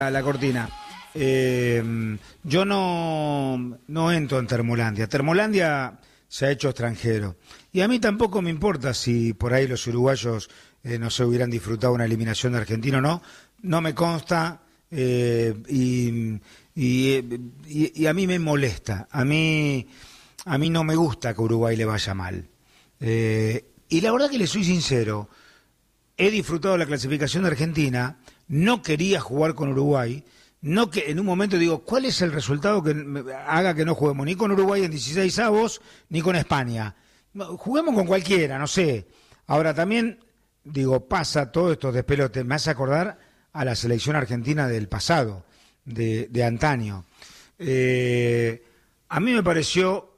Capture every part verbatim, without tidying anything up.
a la cortina. Eh, yo no, no entro en Termolandia. Termolandia se ha hecho extranjero. Y a mí tampoco me importa si por ahí los uruguayos eh, no se hubieran disfrutado una eliminación de Argentina o no. No me consta eh, y, y, y, y a mí me molesta. A mí, a mí no me gusta que a Uruguay le vaya mal. Eh, y la verdad que le soy sincero, he disfrutado la clasificación de Argentina, no quería jugar con Uruguay, no que en un momento digo, ¿cuál es el resultado que haga que no juguemos ni con Uruguay en dieciséis avos ni con España? Juguemos con cualquiera, no sé. Ahora también, digo, pasa todo esto de pelote, me hace acordar a la selección argentina del pasado, de, de antaño. Eh, a mí me pareció,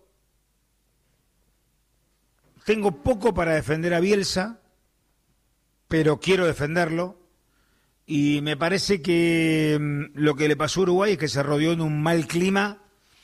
tengo poco para defender a Bielsa, pero quiero defenderlo, y me parece que mmm, lo que le pasó a Uruguay es que se rodeó en un mal clima,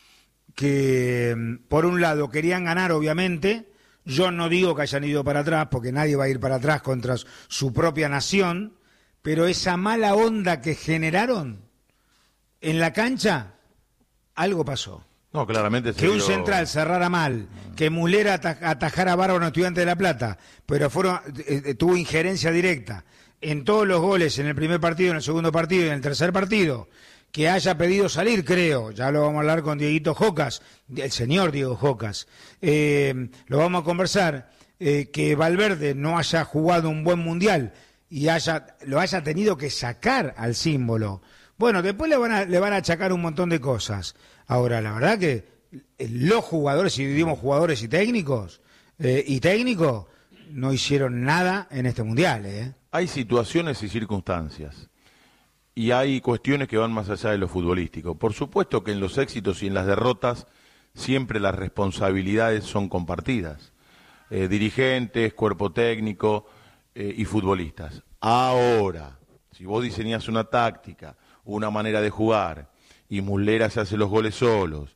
que mmm, por un lado querían ganar obviamente, yo no digo que hayan ido para atrás, porque nadie va a ir para atrás contra su propia nación, pero esa mala onda que generaron en la cancha, algo pasó. No, claramente que un dio... central cerrara mal, que Mulera atajara bárbaro a Estudiantes de La Plata, pero fueron, eh, tuvo injerencia directa en todos los goles, en el primer partido, en el segundo partido y en el tercer partido, que haya pedido salir, creo, ya lo vamos a hablar con Dieguito Jocas, el señor Diego Jocas, eh, lo vamos a conversar, eh, que Valverde no haya jugado un buen mundial y haya lo haya tenido que sacar al símbolo. Bueno, después le van a, le van a achacar un montón de cosas. Ahora, la verdad que los jugadores, si vivimos jugadores y técnicos, eh, y técnicos, no hicieron nada en este mundial. ¿eh? Hay situaciones y circunstancias, y hay cuestiones que van más allá de lo futbolístico. Por supuesto que en los éxitos y en las derrotas siempre las responsabilidades son compartidas. Eh, dirigentes, cuerpo técnico eh, y futbolistas. Ahora, si vos diseñás una táctica, una manera de jugar, y Muslera se hace los goles solos,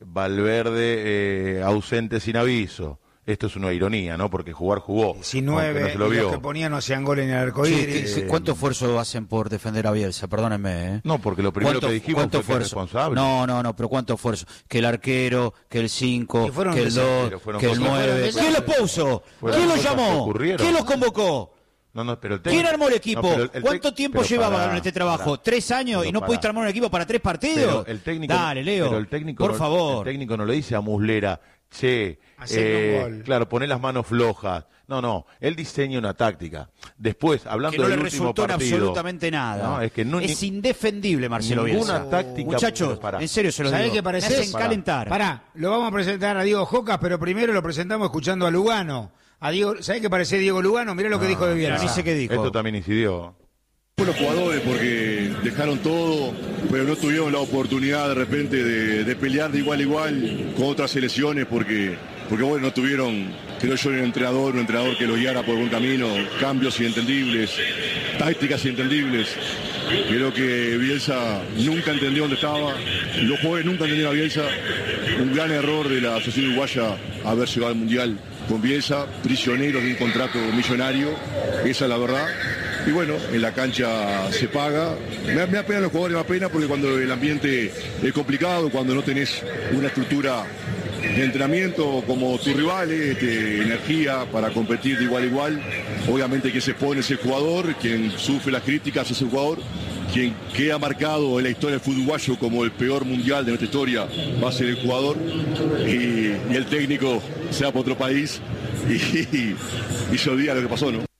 Valverde eh, ausente sin aviso. Esto es una ironía, ¿no? Porque jugar jugó. diecinueve, no se lo vio. Y los que ponían no hacían goles en el arcoíris. Sí, eh, ¿Cuánto esfuerzo hacen por defender a Bielsa? Perdónenme, ¿eh? No, porque lo primero que dijimos fue que es responsable. No, no, no, pero ¿cuánto esfuerzo? Que el arquero, que el cinco, que el dos, que el nueve. ¿Quién los puso? ¿Quién los llamó? ¿Quién los convocó? No, no, pero el técnico, ¿quién armó el equipo? No, el ¿Cuánto tiempo llevaba en este trabajo? Pará, ¿Tres años y no pudiste armar un equipo para tres partidos? El técnico, Dale, Leo, pero el técnico, por favor. El técnico no le dice a Muslera, che, eh, claro, poné las manos flojas. No, no, él diseña una táctica. Después, hablando que no del le último resultó partido, en absolutamente nada. No, es que no, es indefendible, Marcelo Bielsa. Ninguna táctica. Muchachos, en serio se lo digo. ¿Sabés qué parece? Me hacen calentar. Pará, lo vamos a presentar a Diego Jocas, pero primero lo presentamos escuchando a Lugano. A Diego, ¿sabés qué parece Diego Lugano? Mirá lo que no, dijo de Bielsa. Ni sé qué dijo. Esto también incidió. Los jugadores porque dejaron todo, pero no tuvieron la oportunidad de repente de, de pelear de igual a igual con otras selecciones porque, porque bueno, no tuvieron, creo yo, un entrenador, un entrenador que los guiara por buen camino, cambios inentendibles, tácticas inentendibles. Creo que Bielsa nunca entendió dónde estaba, los jugadores nunca entendieron a Bielsa. Un gran error de la Asociación Uruguaya haber llegado al Mundial con Bielsa, prisioneros de un contrato millonario, esa es la verdad. Y bueno, en la cancha se paga. Me, me da pena los jugadores, me da pena porque cuando el ambiente es complicado, cuando no tenés una estructura de entrenamiento como tus rivales, este, energía para competir de igual a igual, obviamente que se pone ese jugador, quien sufre las críticas es el jugador, quien queda marcado en la historia del fútbol uruguayo como el peor mundial de nuestra historia va a ser el jugador y, y el técnico sea por otro país y, y, y se olvida lo que pasó, ¿no?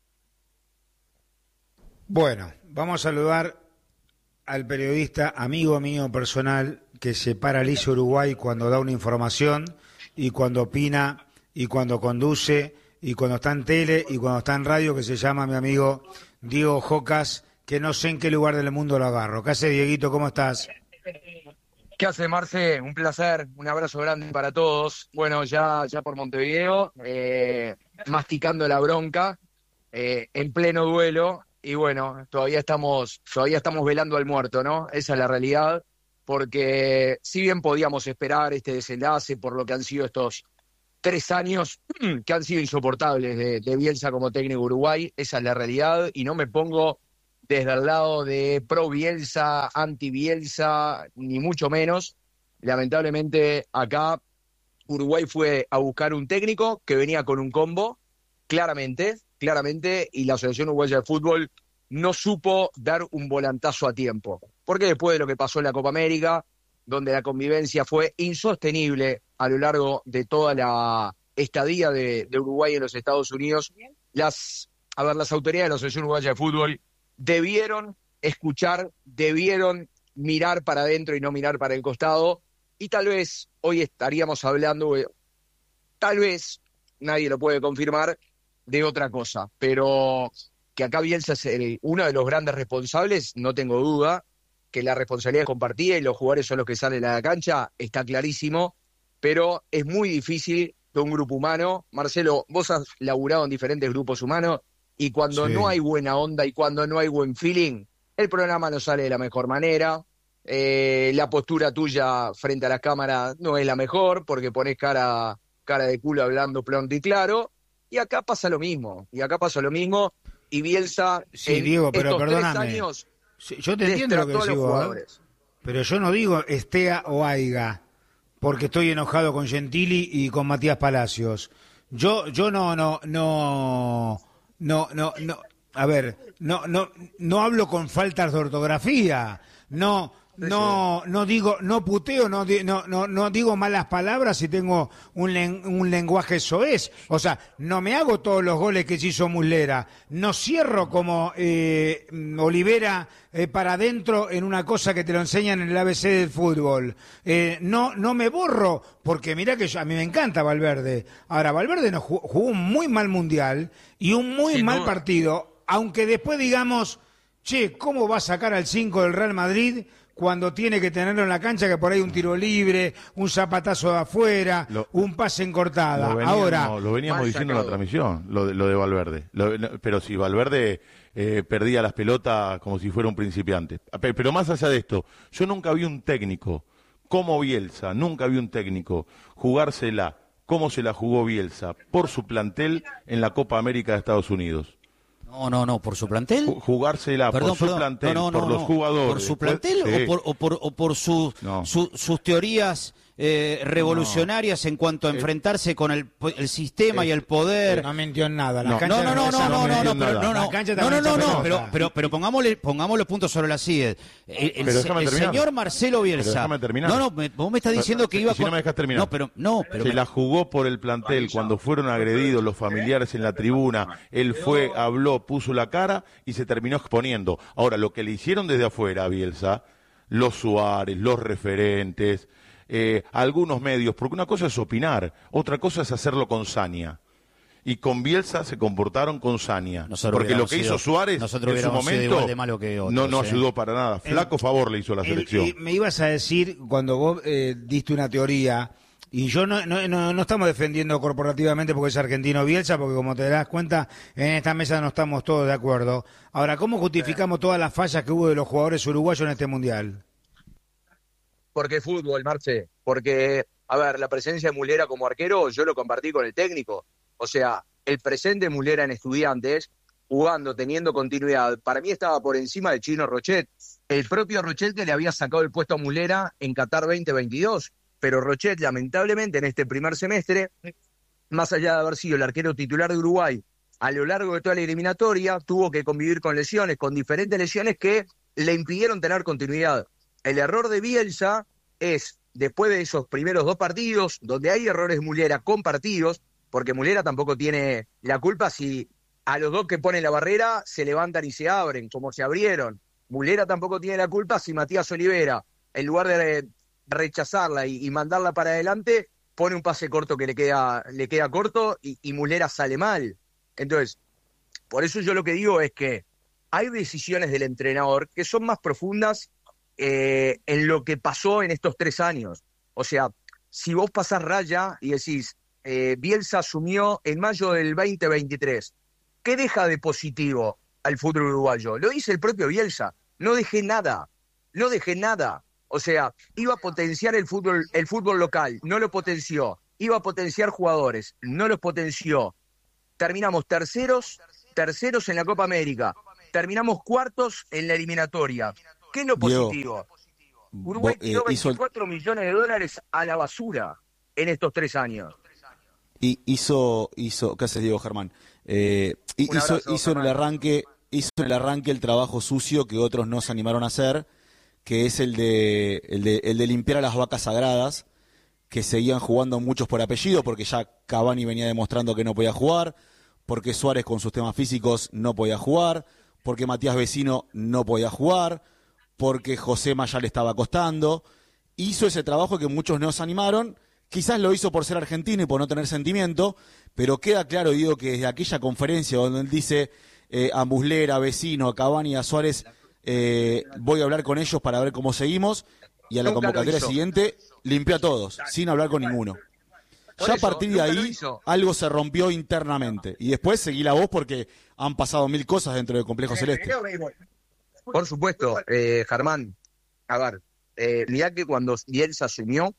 Bueno, vamos a saludar al periodista, amigo mío personal, que se paraliza Uruguay cuando da una información y cuando opina y cuando conduce y cuando está en tele y cuando está en radio, que se llama mi amigo Diego Jocas, que no sé en qué lugar del mundo lo agarro. ¿Qué hace, Dieguito? ¿Cómo estás? ¿Qué hace, Marce? Un placer, un abrazo grande para todos. Bueno, ya, ya por Montevideo, eh, masticando la bronca, eh, en pleno duelo. Y bueno, todavía estamos, todavía estamos velando al muerto, ¿no? Esa es la realidad, porque si bien podíamos esperar este desenlace por lo que han sido estos tres años que han sido insoportables de, de Bielsa como técnico Uruguay, esa es la realidad, y no me pongo desde el lado de pro Bielsa, anti Bielsa, ni mucho menos. Lamentablemente acá Uruguay fue a buscar un técnico que venía con un combo, claramente, claramente, y la Asociación Uruguaya de Fútbol no supo dar un volantazo a tiempo. Porque después de lo que pasó en la Copa América, donde la convivencia fue insostenible a lo largo de toda la estadía de, de Uruguay en los Estados Unidos, las, a ver, las autoridades de la Asociación Uruguaya de Fútbol debieron escuchar, debieron mirar para adentro y no mirar para el costado, y tal vez hoy estaríamos hablando, tal vez, nadie lo puede confirmar, de otra cosa, pero que acá Bielsa es el, uno de los grandes responsables, no tengo duda, que la responsabilidad es compartida y los jugadores son los que salen a la cancha, está clarísimo, pero es muy difícil que un grupo humano, Marcelo, vos has laburado en diferentes grupos humanos, y cuando sí. no hay buena onda y cuando no hay buen feeling, el programa no sale de la mejor manera, eh, la postura tuya frente a la cámara no es la mejor, porque ponés cara, cara de culo hablando pronto y claro, y acá pasa lo mismo, y acá pasa lo mismo, y Bielsa sí, en Diego, pero estos perdóname. tres años Sí, yo te entiendo lo que decís vos, ¿eh? Pero yo no digo estea o aiga, porque estoy enojado con Gentili y con Matías Palacios. Yo, yo no, no, no, no, no, no, a ver, no, no, no hablo con faltas de ortografía, no. No, no digo, no puteo, no, no, no, no digo malas palabras si tengo un, len, un lenguaje soez. O sea, no me hago todos los goles que se hizo Muslera. No cierro como eh, Olivera eh, para adentro en una cosa que te lo enseñan en el A B C del fútbol. Eh, no, no me borro, porque mirá que yo, a mí me encanta Valverde. Ahora, Valverde nos jugó, jugó un muy mal mundial y un muy sí, mal no. partido, aunque después digamos, che, ¿cómo va a sacar al cinco del Real Madrid cuando tiene que tenerlo en la cancha, que por ahí un tiro libre, un zapatazo de afuera, lo, un pase en cortada? Lo veníamos, Ahora lo veníamos diciendo sacado. en la transmisión, lo de, lo de Valverde. Lo, pero si Valverde eh, perdía las pelotas como si fuera un principiante. Pero más allá de esto, yo nunca vi un técnico como Bielsa, nunca vi un técnico jugársela como se la jugó Bielsa por su plantel en la Copa América de Estados Unidos. No, no, no, por su plantel. Jugársela perdón, por su perdón. plantel, no, no, por no, los no. jugadores. ¿Por su plantel pues, sí. o por, o por, o por su, no. su, sus teorías eh, revolucionarias no. en cuanto a enfrentarse con el, el sistema eh, y el poder? Eh, no mintió en nada. La no. cancha no, no, no, no, no, no, no, pero, no, no, no, no, no, no, pero, pero, pero pongámosle, pongamos los puntos sobre la silla. El, el, el señor Marcelo Bielsa. No, no, me, vos me estás diciendo que iba si con... no me dejas terminar. No, pero, no, pero se me... la jugó por el plantel cuando fueron agredidos los familiares en la tribuna. Él fue, habló, puso la cara y se terminó exponiendo. Ahora, lo que le hicieron desde afuera a Bielsa, los Suárez, los referentes, eh, algunos medios, porque una cosa es opinar, otra cosa es hacerlo con saña. Y con Bielsa se comportaron con saña. Nosotros porque lo que sido, hizo Suárez en su momento de malo que otros, no, no eh. ayudó para nada. Flaco el, favor le hizo la selección. El, me ibas a decir, cuando vos eh, diste una teoría, y yo no, no, no, no estamos defendiendo corporativamente porque es argentino Bielsa, porque como te das cuenta, en esta mesa no estamos todos de acuerdo. Ahora, ¿cómo justificamos todas las fallas que hubo de los jugadores uruguayos en este Mundial? Porque fútbol, Marce. Porque, a ver, la presencia de Muslera como arquero, yo lo compartí con el técnico. O sea, el presente de Muslera en Estudiantes, jugando, teniendo continuidad, para mí estaba por encima del chino Rochet. El propio Rochet que le había sacado el puesto a Muslera en Qatar veinte veintidós. Pero Rochet, lamentablemente, en este primer semestre, más allá de haber sido el arquero titular de Uruguay, a lo largo de toda la eliminatoria, tuvo que convivir con lesiones, con diferentes lesiones que le impidieron tener continuidad. El error de Bielsa es, después de esos primeros dos partidos, donde hay errores de Muslera compartidos, porque Muslera tampoco tiene la culpa si a los dos que ponen la barrera se levantan y se abren, como se abrieron. Muslera tampoco tiene la culpa si Matías Olivera, en lugar de rechazarla y, y mandarla para adelante, pone un pase corto que le queda, le queda corto y, y Muslera sale mal. Entonces, por eso yo lo que digo es que hay decisiones del entrenador que son más profundas eh, en lo que pasó en estos tres años. O sea, si vos pasás raya y decís, eh, Bielsa asumió en mayo del veinte veintitrés, ¿qué deja de positivo al fútbol uruguayo? Lo dice el propio Bielsa, no dejé nada, no dejé nada. O sea, iba a potenciar el fútbol, el fútbol local, no lo potenció. Iba a potenciar jugadores, no los potenció. Terminamos terceros, terceros en la Copa América. terminamos cuartos en la eliminatoria. ¿Qué es lo positivo? Diego, Uruguay tiró eh, veinticuatro hizo... millones de dólares a la basura en estos tres años. Y hizo, hizo, ¿qué haces, Diego Germán? Eh, hizo, abrazo, hizo en el arranque, hizo en el arranque el trabajo sucio que otros no se animaron a hacer, que es el de, el de, el de limpiar a las vacas sagradas, que seguían jugando muchos por apellido, porque ya Cavani venía demostrando que no podía jugar, porque Suárez con sus temas físicos no podía jugar, porque Matías Vecino no podía jugar, porque Josema ya le estaba costando. Hizo ese trabajo que muchos no se animaron. Quizás lo hizo por ser argentino y por no tener sentimiento, pero queda claro, digo, que desde aquella conferencia donde él dice eh, a Muslera, a Vecino, a Cavani, a Suárez, eh, voy a hablar con ellos para ver cómo seguimos, y a la convocatoria siguiente limpió a todos, sin hablar con ninguno. Ya a partir de ahí algo se rompió internamente, y después seguí la voz porque han pasado mil cosas dentro del Complejo Celeste. Por supuesto, eh, Germán, a ver, eh, mirá que cuando Bielsa asumió,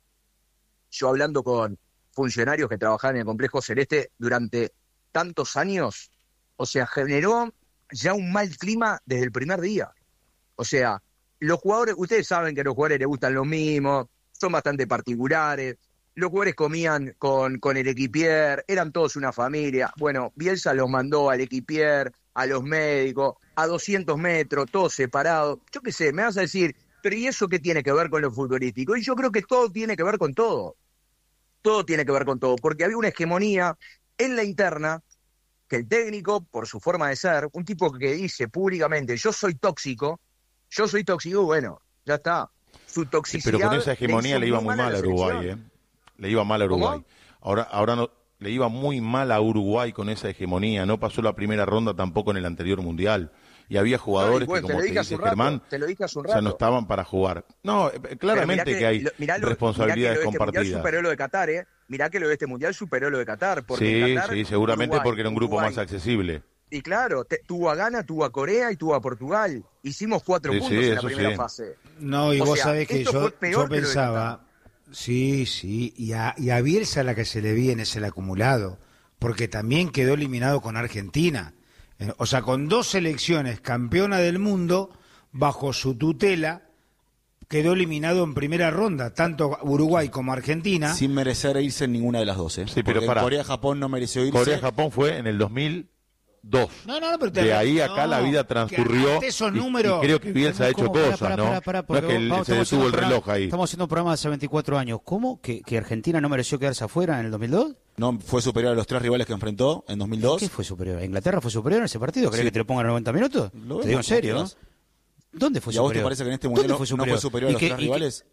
yo hablando con funcionarios que trabajaban en el Complejo Celeste durante tantos años, o sea, generó ya un mal clima desde el primer día. O sea, los jugadores, ustedes saben que a los jugadores les gustan los mismos, son bastante particulares, los jugadores comían con, con el equipier, eran todos una familia. Bueno, Bielsa los mandó al equipier, a los médicos, a doscientos metros, todos separados. Yo qué sé, me vas a decir, pero ¿y eso qué tiene que ver con lo futbolístico? Y yo creo que todo tiene que ver con todo. Todo tiene que ver con todo, porque había una hegemonía en la interna que el técnico, por su forma de ser, un tipo que dice públicamente, yo soy tóxico, yo soy tóxico, bueno, ya está. Su toxicidad. Sí, pero con esa hegemonía le, le iba muy mal a Uruguay, ¿eh? Le iba mal a Uruguay. ¿Cómo? Ahora, ahora no, le iba muy mal a Uruguay con esa hegemonía. No pasó la primera ronda tampoco en el anterior mundial. Y había jugadores no, y bueno, que, como te, te dice Germán, te lo dije hace un rato. O sea, no estaban para jugar. No, claramente que, que hay lo, responsabilidades mirá que lo de este compartidas. Mundial superó lo de Qatar, ¿eh? Mirá que lo de este mundial superó lo de Qatar. Porque sí, Qatar, sí, seguramente Uruguay, porque era un grupo Uruguay. más accesible. Y claro, te, tuvo a Ghana, tuvo a Corea y tuvo a Portugal. Hicimos cuatro sí, puntos sí, en la primera sí. fase. No, y o vos sea, sabés que yo, yo pensaba... Sí, sí, y a, y a Bielsa la que se le viene es el acumulado, porque también quedó eliminado con Argentina. Eh, o sea, con dos selecciones campeona del mundo, bajo su tutela, quedó eliminado en primera ronda, tanto Uruguay como Argentina. Sin merecer irse en ninguna de las dos, ¿eh? Sí, pero para Corea-Japón no mereció irse. Corea-Japón fue en el dos mil dos. No, no, no, pero te de ahí acá no, la vida transcurrió esos y, números, y creo que Bielsa ha hecho cosas, para, ¿no? Para, para, no es que el, vamos, se detuvo el reloj ahí. Estamos haciendo un programa de hace veinticuatro años. ¿Cómo? ¿Que, que Argentina no mereció quedarse afuera en el dos mil dos? No, fue superior a los tres rivales que enfrentó en dos mil dos. ¿Qué fue superior? ¿Inglaterra fue superior en ese partido? ¿Querés sí. que te lo pongan a noventa minutos? Lo te digo en serio, ¿no? ¿Dónde fue ¿Y superior? a vos te parece que en este mundial fue no fue superior a los que, tres rivales?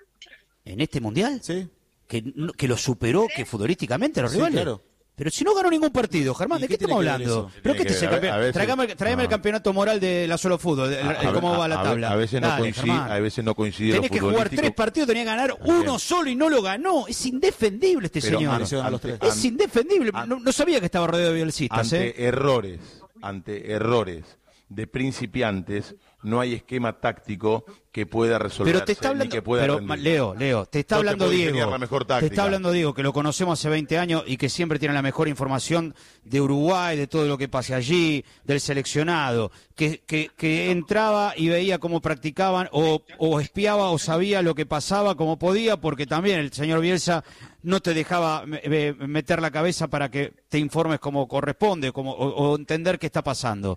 Que, ¿En este mundial? Sí. ¿Que, que lo superó que futbolísticamente a los sí, rivales? Claro. Pero si no ganó ningún partido, Germán, ¿de qué, qué estamos hablando? ¿Pero qué este es el campeonato? Tráigame, tráigame el campeonato moral de la solo fútbol, el, el, cómo va la tabla. A, a, veces, no Dale, coincide, a veces no coincide. Tenés que jugar tres partidos, tenía que ganar uno solo y no lo ganó. Es indefendible este Pero señor. Ante, ante, ante, es indefendible. No, no sabía que estaba rodeado de bielcistas. Ante ¿eh? errores, ante errores de principiantes, no hay esquema táctico que pueda resolver. Pero te está hablando, que pueda pero rendir. Leo, Leo, te está no hablando te Diego. La mejor táctica. Te está hablando Diego, que lo conocemos hace veinte años y que siempre tiene la mejor información de Uruguay, de todo lo que pase allí, del seleccionado, que, que, que entraba y veía cómo practicaban o, o espiaba o sabía lo que pasaba como podía, porque también el señor Bielsa no te dejaba meter la cabeza para que te informes como corresponde, como, o, o entender qué está pasando.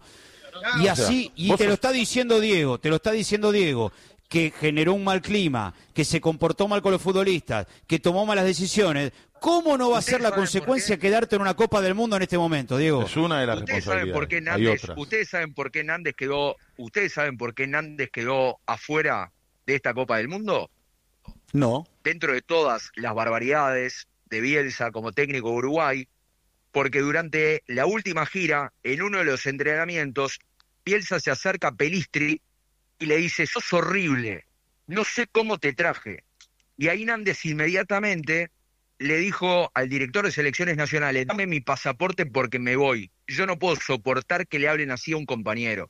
Y así, y te lo está diciendo Diego, te lo está diciendo Diego, que generó un mal clima, que se comportó mal con los futbolistas, que tomó malas decisiones. ¿Cómo no va a ser la consecuencia quedarte en una Copa del Mundo en este momento, Diego? Es una de las ustedes responsabilidades. Saben por qué Nández, ustedes saben por qué Nández quedó, ustedes saben por qué Nández quedó afuera de esta Copa del Mundo. No. Dentro de todas las barbaridades de Bielsa como técnico de Uruguay, porque durante la última gira, en uno de los entrenamientos, Bielsa se acerca a Pelistri y le dice, sos horrible, no sé cómo te traje. Y ahí Nández inmediatamente le dijo al director de selecciones nacionales, dame mi pasaporte porque me voy, yo no puedo soportar que le hablen así a un compañero.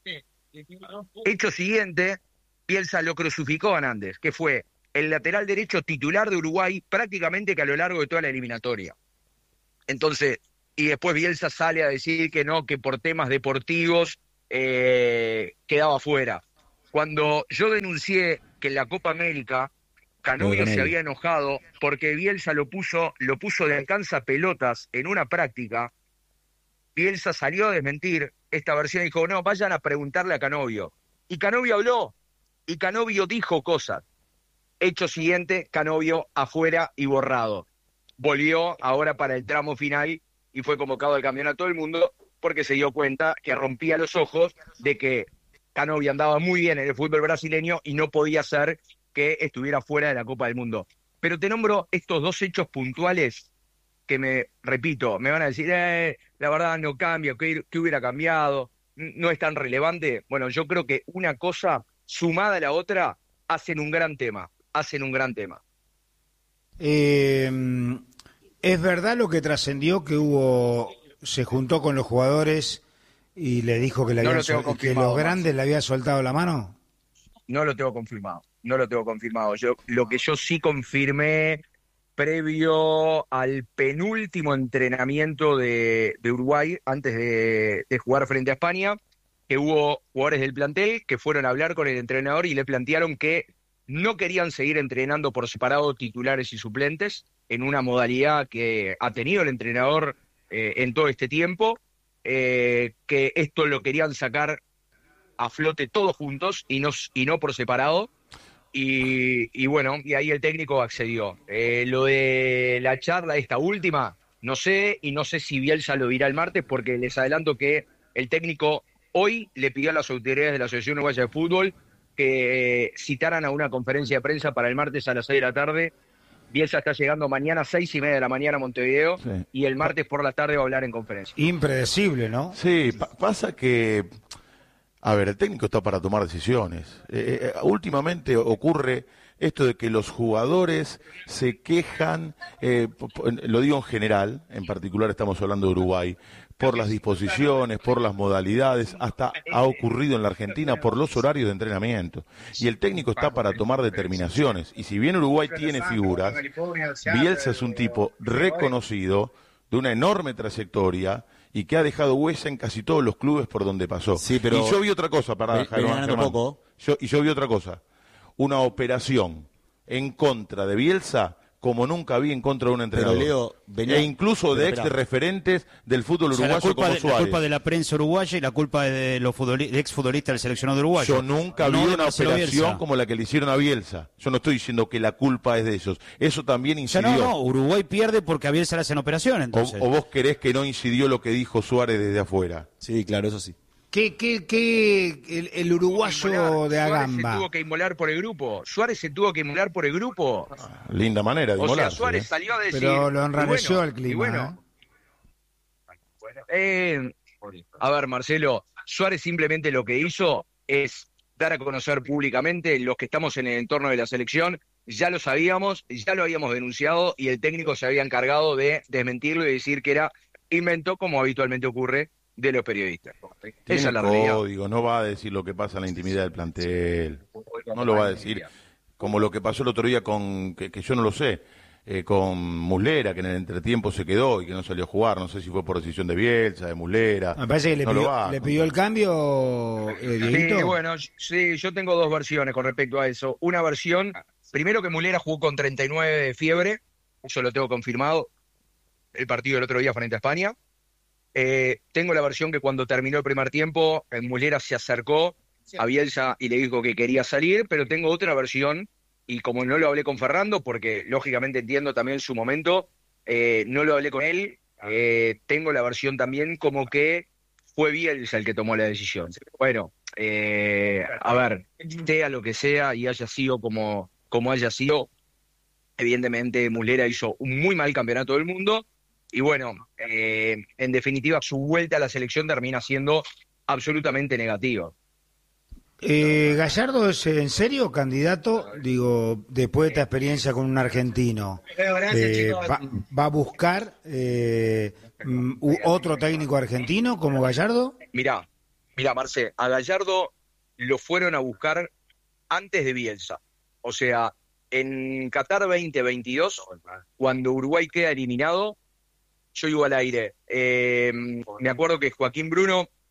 Hecho siguiente, Bielsa lo crucificó a Nández, que fue el lateral derecho titular de Uruguay prácticamente que a lo largo de toda la eliminatoria. Entonces, y después Bielsa sale a decir que no, que por temas deportivos eh, quedaba fuera. Cuando yo denuncié que en la Copa América Canovio se había enojado porque Bielsa lo puso, lo puso de alcanza pelotas en una práctica, Bielsa salió a desmentir esta versión y dijo, no, vayan a preguntarle a Canovio. Y Canovio habló, y Canovio dijo cosas. Hecho siguiente, Canovio afuera y borrado. Volvió ahora para el tramo final y fue convocado al Campeonato del Mundo porque se dio cuenta que rompía los ojos de que Canovio andaba muy bien en el fútbol brasileño y no podía ser que estuviera fuera de la Copa del Mundo. Pero te nombro estos dos hechos puntuales que me, repito, me van a decir, eh, la verdad no cambia, ¿qué, qué hubiera cambiado? No es tan relevante. Bueno, yo creo que una cosa sumada a la otra hacen un gran tema, hacen un gran tema. Eh, ¿Es verdad lo que trascendió que hubo, se juntó con los jugadores y le dijo que, le no habían sol- que los grandes le había soltado la mano? No lo tengo confirmado, no lo tengo confirmado. Yo, lo que yo sí confirmé previo al penúltimo entrenamiento de, de Uruguay, antes de, de jugar frente a España, que hubo jugadores del plantel que fueron a hablar con el entrenador y le plantearon que no querían seguir entrenando por separado titulares y suplentes en una modalidad que ha tenido el entrenador eh, en todo este tiempo, eh, que esto lo querían sacar a flote todos juntos y no, y no por separado. Y, y bueno, y ahí el técnico accedió. Eh, lo de la charla esta última, no sé, y no sé si Bielsa lo dirá el martes, porque les adelanto que el técnico hoy le pidió a las autoridades de la Asociación Uruguaya de Fútbol que eh, citaran a una conferencia de prensa para el martes a las seis de la tarde. Bielsa está llegando mañana a seis y media de la mañana a Montevideo, sí, y el martes por la tarde va a hablar en conferencia. Impredecible, ¿no? Sí, pa- pasa que... A ver, el técnico está para tomar decisiones. Eh, eh, últimamente ocurre esto de que los jugadores se quejan, eh, po- po- lo digo en general, en particular estamos hablando de Uruguay, por las disposiciones, por las modalidades, hasta ha ocurrido en la Argentina por los horarios de entrenamiento. Y el técnico está para tomar determinaciones. Y si bien Uruguay tiene figuras, Bielsa es un tipo reconocido, de una enorme trayectoria, y que ha dejado huella en casi todos los clubes por donde pasó. Sí, pero y yo vi otra cosa, para Germán, Germán. Yo, y yo vi otra cosa, una operación en contra de Bielsa como nunca vi en contra de un entrenador. Pero Leo, venía, e incluso de ex referentes del fútbol o sea, uruguayo como de, Suárez. La culpa de la prensa uruguaya y la culpa de los de exfutbolistas del seleccionado uruguayo. Yo nunca no vi una operación Bielsa. como la que le hicieron a Bielsa. Yo no estoy diciendo que la culpa es de ellos. Eso también incidió. O sea, no, no, Uruguay pierde porque a Bielsa le hacen operación, entonces. O, o vos querés que no incidió lo que dijo Suárez desde afuera. Sí, claro, eso sí. ¿Qué, qué, qué el, el uruguayo de Agamba? Suárez se tuvo que inmolar por el grupo. Suárez se tuvo que inmolar por el grupo. Ah, linda manera de inmolarse. O sea, Suárez ¿eh? salió a decir... Pero lo enrareció bueno, el clima. Bueno, ¿eh? Eh, a ver, Marcelo, Suárez simplemente lo que hizo es dar a conocer públicamente, los que estamos en el entorno de la selección, ya lo sabíamos, ya lo habíamos denunciado y el técnico se había encargado de desmentirlo y decir que era invento, como habitualmente ocurre, de los periodistas. Tiene Esa es la código, no va a decir lo que pasa en la intimidad del plantel, no lo va a decir, como lo que pasó el otro día con, que, que yo no lo sé, eh, con Muslera, que en el entretiempo se quedó y que no salió a jugar, no sé si fue por decisión de Bielsa, de Muslera. Me parece que le, no pidió, va, le pidió el cambio, eh, Dieguito. Sí, bueno, sí, yo tengo dos versiones con respecto a eso. Una versión, primero que Muslera jugó con treinta y nueve de fiebre, eso lo tengo confirmado, el partido del otro día frente a España. Eh, tengo la versión que cuando terminó el primer tiempo, eh, Muslera se acercó a Bielsa y le dijo que quería salir, pero tengo otra versión, y como no lo hablé con Ferrando, porque lógicamente entiendo también su momento, eh, no lo hablé con él, eh, tengo la versión también como que fue Bielsa el que tomó la decisión. Bueno, eh, a ver, sea lo que sea y haya sido como, como haya sido, evidentemente Muslera hizo un muy mal campeonato del mundo. Y bueno, eh, en definitiva, su vuelta a la selección termina siendo absolutamente negativa. Eh, ¿Gallardo es en serio candidato? Digo, después de esta experiencia con un argentino, eh, va, ¿va a buscar eh, otro técnico argentino como Gallardo? Mirá, mirá, Marce, a Gallardo lo fueron a buscar antes de Bielsa. O sea, en Qatar veinte veintidós, cuando Uruguay queda eliminado, yo iba al aire. Eh, me acuerdo que Joaquín Bruno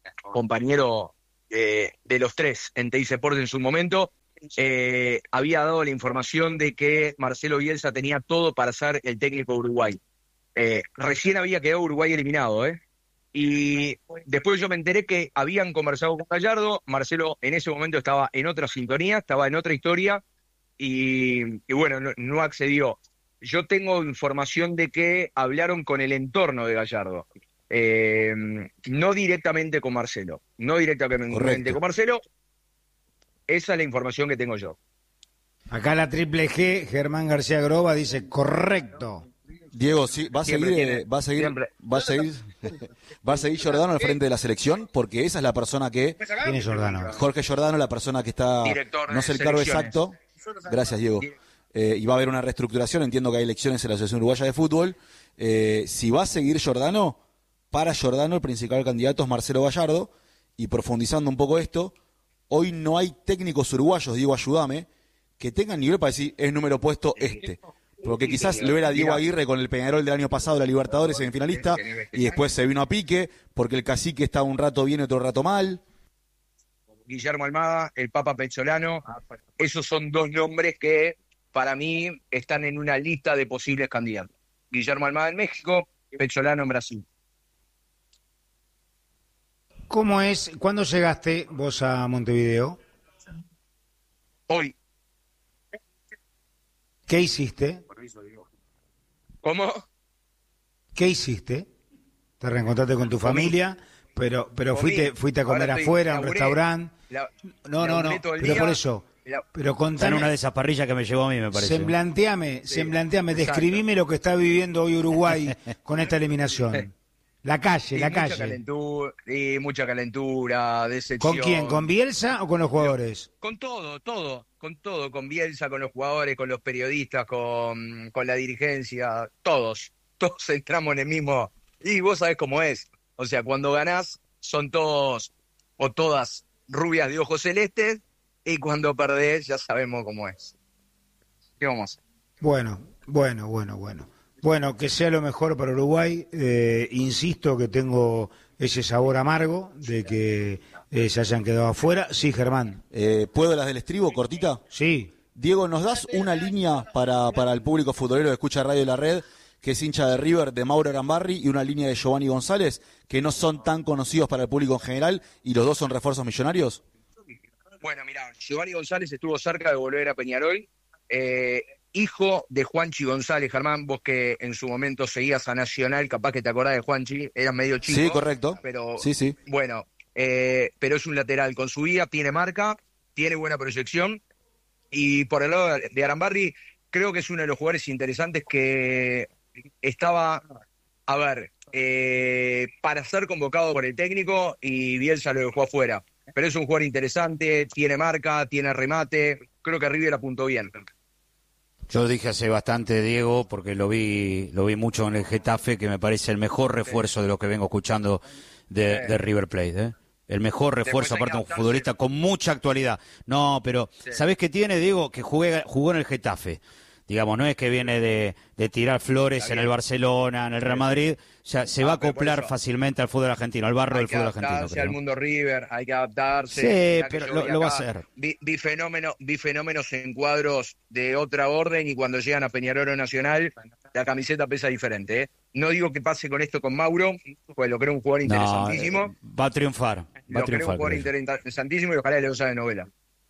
compañero eh, de los tres en Teis Sport en su momento, eh, había dado la información de que Marcelo Bielsa tenía todo para ser el técnico de Uruguay. Eh, recién había quedado Uruguay eliminado, ¿eh? Y después yo me enteré que habían conversado con Gallardo. Marcelo en ese momento estaba en otra sintonía, estaba en otra historia, y, y bueno, no, no accedió. Yo tengo información de que hablaron con el entorno de Gallardo, eh, no directamente con Marcelo, no directamente Correcto. con Marcelo. Esa es la información que tengo yo. Acá la triple G, Germán García Groba, dice correcto. Diego, sí, ¿va a Siempre seguir, tiene- eh, va a seguir, siempre. va a seguir, va a seguir Giordano al frente de la selección? Porque esa es la persona que, ¿Quién es Jordano? Jorge Giordano, la persona que está, Director de no sé el cargo selecciones. exacto. Gracias, Diego. Eh, y va a haber una reestructuración, entiendo que hay elecciones en la Asociación Uruguaya de Fútbol. Eh, si va a seguir Giordano, para Giordano el principal candidato es Marcelo Gallardo. Y profundizando un poco esto, hoy no hay técnicos uruguayos, Diego, ayúdame, que tengan nivel para decir es número puesto este. Porque quizás lo era Diego Aguirre con el Peñarol del año pasado, la Libertadores semifinalista, y después se vino a pique, porque el cacique estaba un rato bien y otro rato mal. Guillermo Almada, el Papa Pezzolano, esos son dos nombres que para mí están en una lista de posibles candidatos. Guillermo Almada en México, Pezzolano en Brasil. ¿Cómo es? ¿Cuándo llegaste vos a Montevideo? Hoy, ¿Qué hiciste? ¿cómo? ¿Qué hiciste? ¿Te reencontraste con tu familia? Pero, pero Comí. fuiste, fuiste a comer Ahora estoy- afuera, a un laburé. restaurante. La- No, no, no. laburé todo el Pero día. por eso. La- Pero Está en contame. una de esas parrillas que me llevó a mí, me parece. Semblanteame, Sí, semblanteame, exacto. describime lo que está viviendo hoy Uruguay con esta eliminación. La calle, y la mucha calle. calentura, y mucha calentura, decepción. ¿Con quién? ¿Con Bielsa o con los jugadores? Con todo, todo, con todo, con Bielsa, con los jugadores, con los periodistas, con, con la dirigencia, todos, todos entramos en el mismo. Y vos sabés cómo es. O sea, cuando ganás son todos o todas rubias de ojos celestes, y cuando perdés ya sabemos cómo es. ¿Qué vamos a hacer? Bueno, bueno, bueno, bueno. Bueno, que sea lo mejor para Uruguay. Eh, insisto que tengo ese sabor amargo de que eh, se hayan quedado afuera. Sí, Germán. Eh, ¿Puedo las del estribo, cortita? Sí. Diego, ¿nos das una línea para, para el público futbolero que escucha Radio La Red, que es hincha de River, de Mauro Arambarri, y una línea de Giovanni González, que no son tan conocidos para el público en general, y los dos son refuerzos millonarios? Bueno, mirá, Giovanni González estuvo cerca de volver a Peñarol, eh, hijo de Juanchi González. Germán, vos que en su momento seguías a Nacional, capaz que te acordás de Juanchi, eras medio chico. Sí, correcto. Pero, Sí, sí. bueno, eh, pero es un lateral con su vida, tiene marca, tiene buena proyección, y por el lado de Arambarri, creo que es uno de los jugadores interesantes que estaba, a ver, eh, para ser convocado por el técnico, y Bielsa lo dejó afuera. Pero es un jugador interesante, tiene marca, tiene remate, creo que River apuntó bien. Yo dije hace bastante, Diego, porque lo vi lo vi mucho en el Getafe, que me parece el mejor refuerzo de lo que vengo escuchando de, de River Plate, ¿eh? El mejor refuerzo, Después hay que aparte de un adaptarse. futbolista con mucha actualidad. No, pero ¿sabés qué tiene, Diego? Que jugué, jugó en el Getafe. Digamos, no es que viene de, de tirar flores Está en el bien. Barcelona, en el Real Madrid. O sea, se Ah, va a pero por acoplar eso. fácilmente al fútbol argentino, al barro Hay del que fútbol argentino. adaptarse creo. al mundo River, hay que adaptarse. Sí, Mirá que pero yo lo- vi lo va a acá, hacer. Vi, vi, fenómeno, vi fenómenos en cuadros de otra orden, y cuando llegan a Peñarol o Nacional, la camiseta pesa diferente, ¿eh? No digo que pase con esto con Mauro, pues lo creo un jugador No, interesantísimo. eh, va a triunfar. Va a Lo creo un triunfar. jugador creo yo. interesantísimo, y ojalá le usa de novela.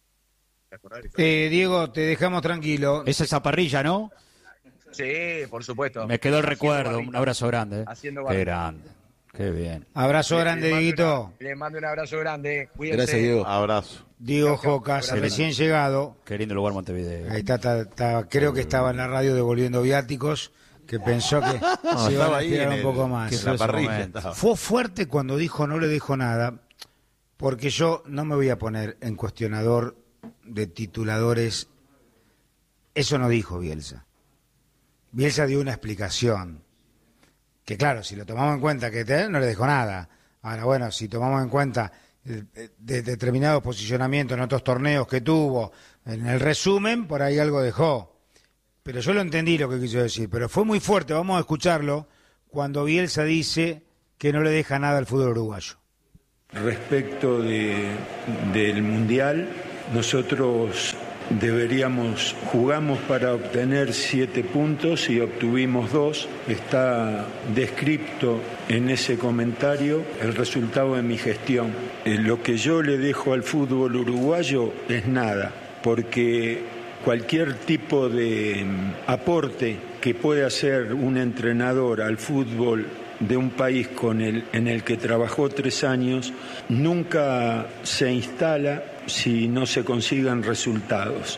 Eh, Diego, te dejamos tranquilo. Esa es esa parrilla, ¿no? Sí, por supuesto. Me quedó el Haciendo recuerdo. barrita. Un abrazo grande. ¿eh? Haciendo Qué barrita. grande. Qué bien. Abrazo grande, Le mando Dieguito. una- Le mando un abrazo grande. Cuídense. Gracias, Diego. Abrazo. Diego Chau, chau. Jocas, Abrazo. recién llegado. Qué lindo lugar Montevideo. Ahí está, está- está- creo que estaba en la radio devolviendo viáticos, que pensó que se iban estaba a ahí estirar en un el- poco que más. en la parrilla momento. estaba. Fue fuerte cuando dijo no le dejo nada, porque yo no me voy a poner en cuestionador de tituladores. Eso no dijo Bielsa. Bielsa dio una explicación, que claro, si lo tomamos en cuenta que te- no le dejó nada. Ahora, bueno, si tomamos en cuenta eh, de determinados posicionamientos en otros torneos que tuvo, en el resumen, por ahí algo dejó. Pero yo lo entendí lo que quiso decir, pero fue muy fuerte, vamos a escucharlo, cuando Bielsa dice que no le deja nada al fútbol uruguayo. Respecto de, del Mundial, nosotros deberíamos, jugamos para obtener siete puntos y obtuvimos dos. Está descrito en ese comentario el resultado de mi gestión. Eh, lo que yo le dejo al fútbol uruguayo es nada, porque cualquier tipo de aporte que pueda hacer un entrenador al fútbol de un país con el, en el que trabajó tres años, nunca se instala si no se consigan resultados.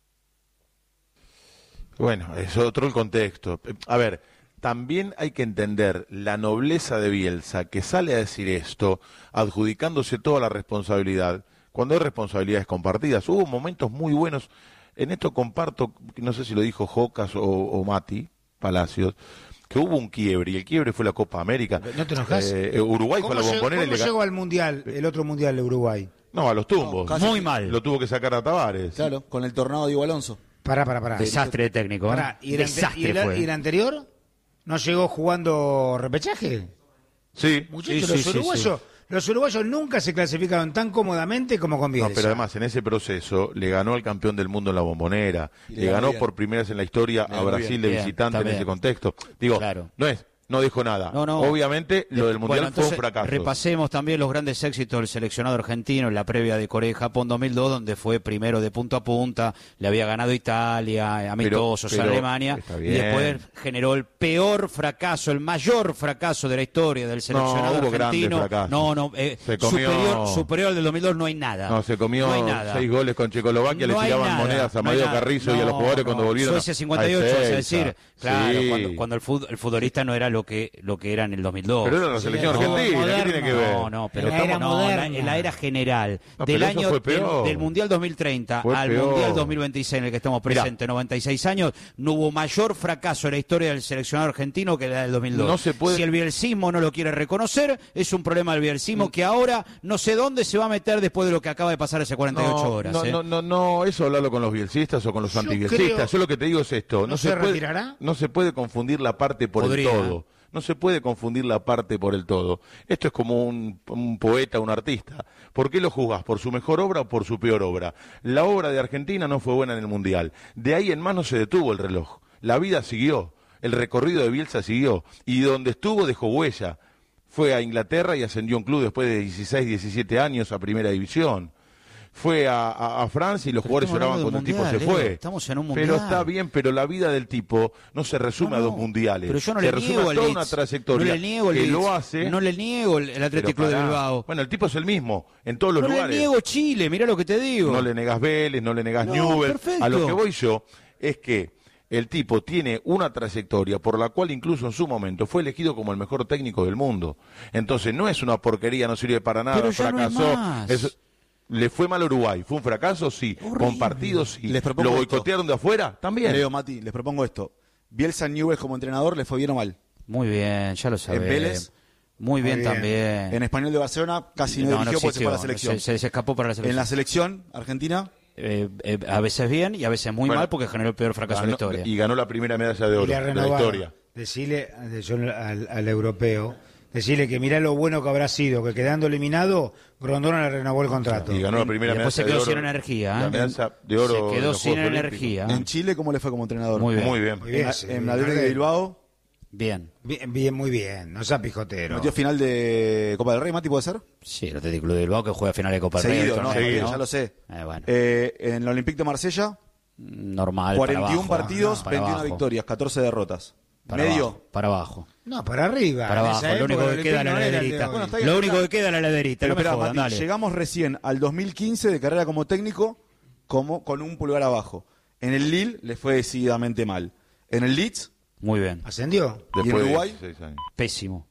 Bueno, es otro el contexto. A ver, también hay que entender la nobleza de Bielsa, que sale a decir esto, adjudicándose toda la responsabilidad, cuando hay responsabilidades compartidas. Hubo momentos muy buenos, en esto comparto, no sé si lo dijo Jocas o, o Mati Palacios, que hubo un quiebre, y el quiebre fue la Copa América. ¿No te enojas? Eh, Uruguay fue a la Bombonera. ¿Cómo llegó al Mundial, el otro Mundial de Uruguay? No, a los tumbos. No, muy mal. Lo tuvo que sacar a Tavares. Claro, con el tornado de Diego Alonso. Pará, pará, pará. Desastre de técnico. ¿eh? Pará, ¿y, el ante- Desastre y el, fue. y el anterior? ¿No llegó jugando repechaje? Sí. Muchachos, Sí, los sí, uruguayos... sí, Los uruguayos nunca se clasificaron tan cómodamente como con Bielsa. No, pero además en ese proceso le ganó al campeón del mundo en la Bombonera, Y le, le ganó ganó bien. por primera vez en la historia Le a ganó Brasil bien. de Bien, visitante en también. ese contexto. Digo, Claro. no es, no dijo nada. No, no. Obviamente lo del Mundial Bueno, fue un entonces, fracaso. repasemos también los grandes éxitos del seleccionado argentino en la previa de Corea y Japón dos mil dos, donde fue primero de punta a punta, le había ganado Italia, amistosos Pero- a pero Alemania, está y bien. después generó el peor fracaso, el mayor fracaso de la historia del seleccionado hubo grandes argentino. fracasos. No, no, eh, Se comió- superior, superior al del dos mil dos no hay nada. No, se comió No hay nada. seis goles con Checoslovaquia, No le hay tiraban nada, monedas a no hay Mario nada. Carrizo y a No, los jugadores no. cuando volvieron. Suecia a- cincuenta y ocho, a es Ezeiza. decir, claro, Sí. cuando, cuando el, fut- el futbolista no era lo que lo que era en el dos mil dos. Pero era la selección Sí, argentina, moderno. ¿qué tiene que ver? No, no, pero En la era estamos- no, moderna. la- en la era general, No, del pero eso año fue del, peor. del Mundial dos mil treinta Fue al peor. Mundial dos mil veintiséis en el que estamos Mirá. presentes, noventa y seis años, no hubo mayor fracaso en la historia del seleccionado argentino que la del dos mil dos. No se puede- Si el bielcismo no lo quiere reconocer, es un problema del bielcismo Mm. que ahora no sé dónde se va a meter después de lo que acaba de pasar hace cuarenta y ocho No, horas. no, ¿eh? no, no, no, eso hablarlo con los bielcistas o con los Yo antibielcistas. creo- Yo lo que te digo es esto, no, ¿No se, se puede, retirará? no se puede confundir la parte por Podría. el todo. No se puede confundir la parte por el todo. Esto es como un, un poeta, un artista. ¿Por qué lo juzgás? ¿Por su mejor obra o por su peor obra? La obra de Argentina no fue buena en el Mundial. De ahí en más no se detuvo el reloj. La vida siguió. El recorrido de Bielsa siguió. Y donde estuvo dejó huella. Fue a Inglaterra y ascendió un club después de dieciséis, diecisiete años a Primera División. Fue a, a, a Francia y los Pero jugadores estamos lloraban hablando cuando el de un tipo se mundial, fue. Leo, estamos en un Pero mundial. está bien, pero la vida del tipo no se resume No, a dos no, mundiales. Pero yo no se le resume niego a el toda Leeds. una trayectoria No le niego el que Leeds. lo hace. No le niego el, el Atlético pero de pará. Bilbao. Bueno, el tipo es el mismo en todos los No lugares. le niego Chile, mirá lo que te digo. No le negas Vélez, no le negas No, Newell. perfecto. A lo que voy yo es que el tipo tiene una trayectoria por la cual incluso en su momento fue elegido como el mejor técnico del mundo. Entonces no es una porquería, no sirve para nada, Pero ya no es fracasó. más. Es- ¿Le fue mal a Uruguay? ¿Fue un fracaso? Sí. Horrible. ¿Compartido? Sí. Les propongo ¿Lo esto. boicotearon de afuera? También. Leo, Mati, les propongo esto. Bielsa Newell como entrenador, ¿le fue bien o mal? Muy bien, ya lo sabés. Vélez? Muy bien, Muy bien. también. En Español de Barcelona casi no, dirigió porque se fue a la selección. Se, se escapó para la selección. En la selección argentina, Eh, eh, a veces bien y a veces muy Bueno, mal porque generó el peor fracaso Ganó- de la historia. y ganó la primera medalla de Y oro le de la renovaron. historia. Decirle de- yo al, al europeo, decirle que mirá lo bueno que habrá sido, que quedando eliminado, Grondona le renovó el contrato. Y ganó la primera Y después medalla se quedó de oro. sin energía, ¿eh? La medalla de oro Se de quedó los sin Juegos energía. Olímpicos. en Chile, ¿cómo le fue como entrenador? Muy bien. Muy bien. Muy bien, En, sí, en la Atlético de Bilbao, Bien. Bien, bien, muy bien, no sea pijotero. metió final de Copa del Rey, Mati, ¿puede ser? Sí, el Atlético de Bilbao que juega final de Copa del Rey. Seguido, el ¿no? torneo, Seguido. Ya lo sé. Eh, bueno, Eh, en el Olympique de Marsella, normal. cuarenta y uno para abajo, partidos, no, para veintiuna abajo, victorias, catorce derrotas. para Medio. abajo, para abajo. No, para arriba. Para En abajo, esa lo único época que el queda es la Olympique no era el de laderita. hoy. Bueno, está bien, Lo pero único pará. que queda es la laderita, Pero no me esperá, jodan, Mati, dale. llegamos recién al dos mil quince de carrera como técnico como con un pulgar abajo. En el Lille le fue decididamente mal. En el Leeds, Muy bien, ¿Ascendió? ¿Y en Después de Uruguay? dieciséis años. pésimo.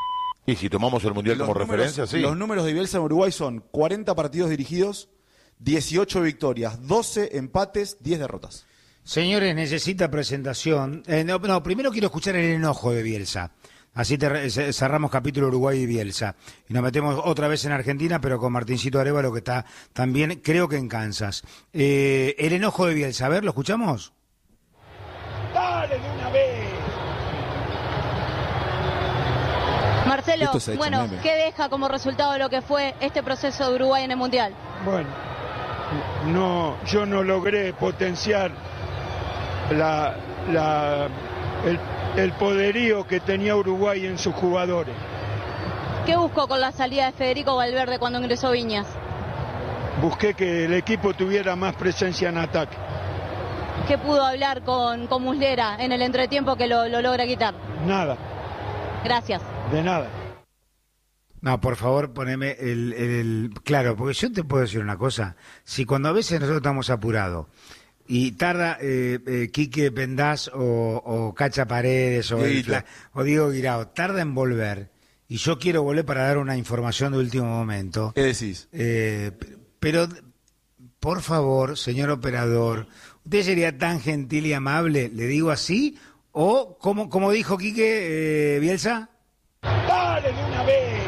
Y si tomamos el Mundial los como números, referencia, sí. los números de Bielsa en Uruguay son cuarenta partidos dirigidos, dieciocho victorias, doce empates, diez derrotas. Señores, necesita presentación. Eh, no, no, primero quiero escuchar el enojo de Bielsa. Así te- ce- cerramos capítulo Uruguay y Bielsa. Y nos metemos otra vez en Argentina, pero con Martincito Arévalo, que está también, creo que en Kansas. Eh, el enojo de Bielsa, a ver, ¿lo escuchamos? ¡Dale de una vez! Marcelo, bueno, meme. ¿qué deja como resultado lo que fue este proceso de Uruguay en el Mundial? Bueno, no, yo no logré potenciar la, la, el, el poderío que tenía Uruguay en sus jugadores. ¿Qué buscó con la salida de Federico Valverde cuando ingresó Viñas? Busqué que el equipo tuviera más presencia en ataque. ¿Qué pudo hablar con, con Muslera en el entretiempo que lo, lo logra quitar? Nada. Gracias. De nada. No, por favor, poneme el, el, el... Claro, porque yo te puedo decir una cosa. Si cuando a veces nosotros estamos apurados y tarda eh, eh, Quique Pendaz o, o Cacha Paredes o, el, o Diego Guirao, tarda en volver, y yo quiero volver para dar una información de último momento. ¿Qué decís? Eh, pero, por favor, señor operador, ¿usted sería tan gentil y amable, le digo así? O, como, como dijo Quique eh, Bielsa... ¡Dale de una vez!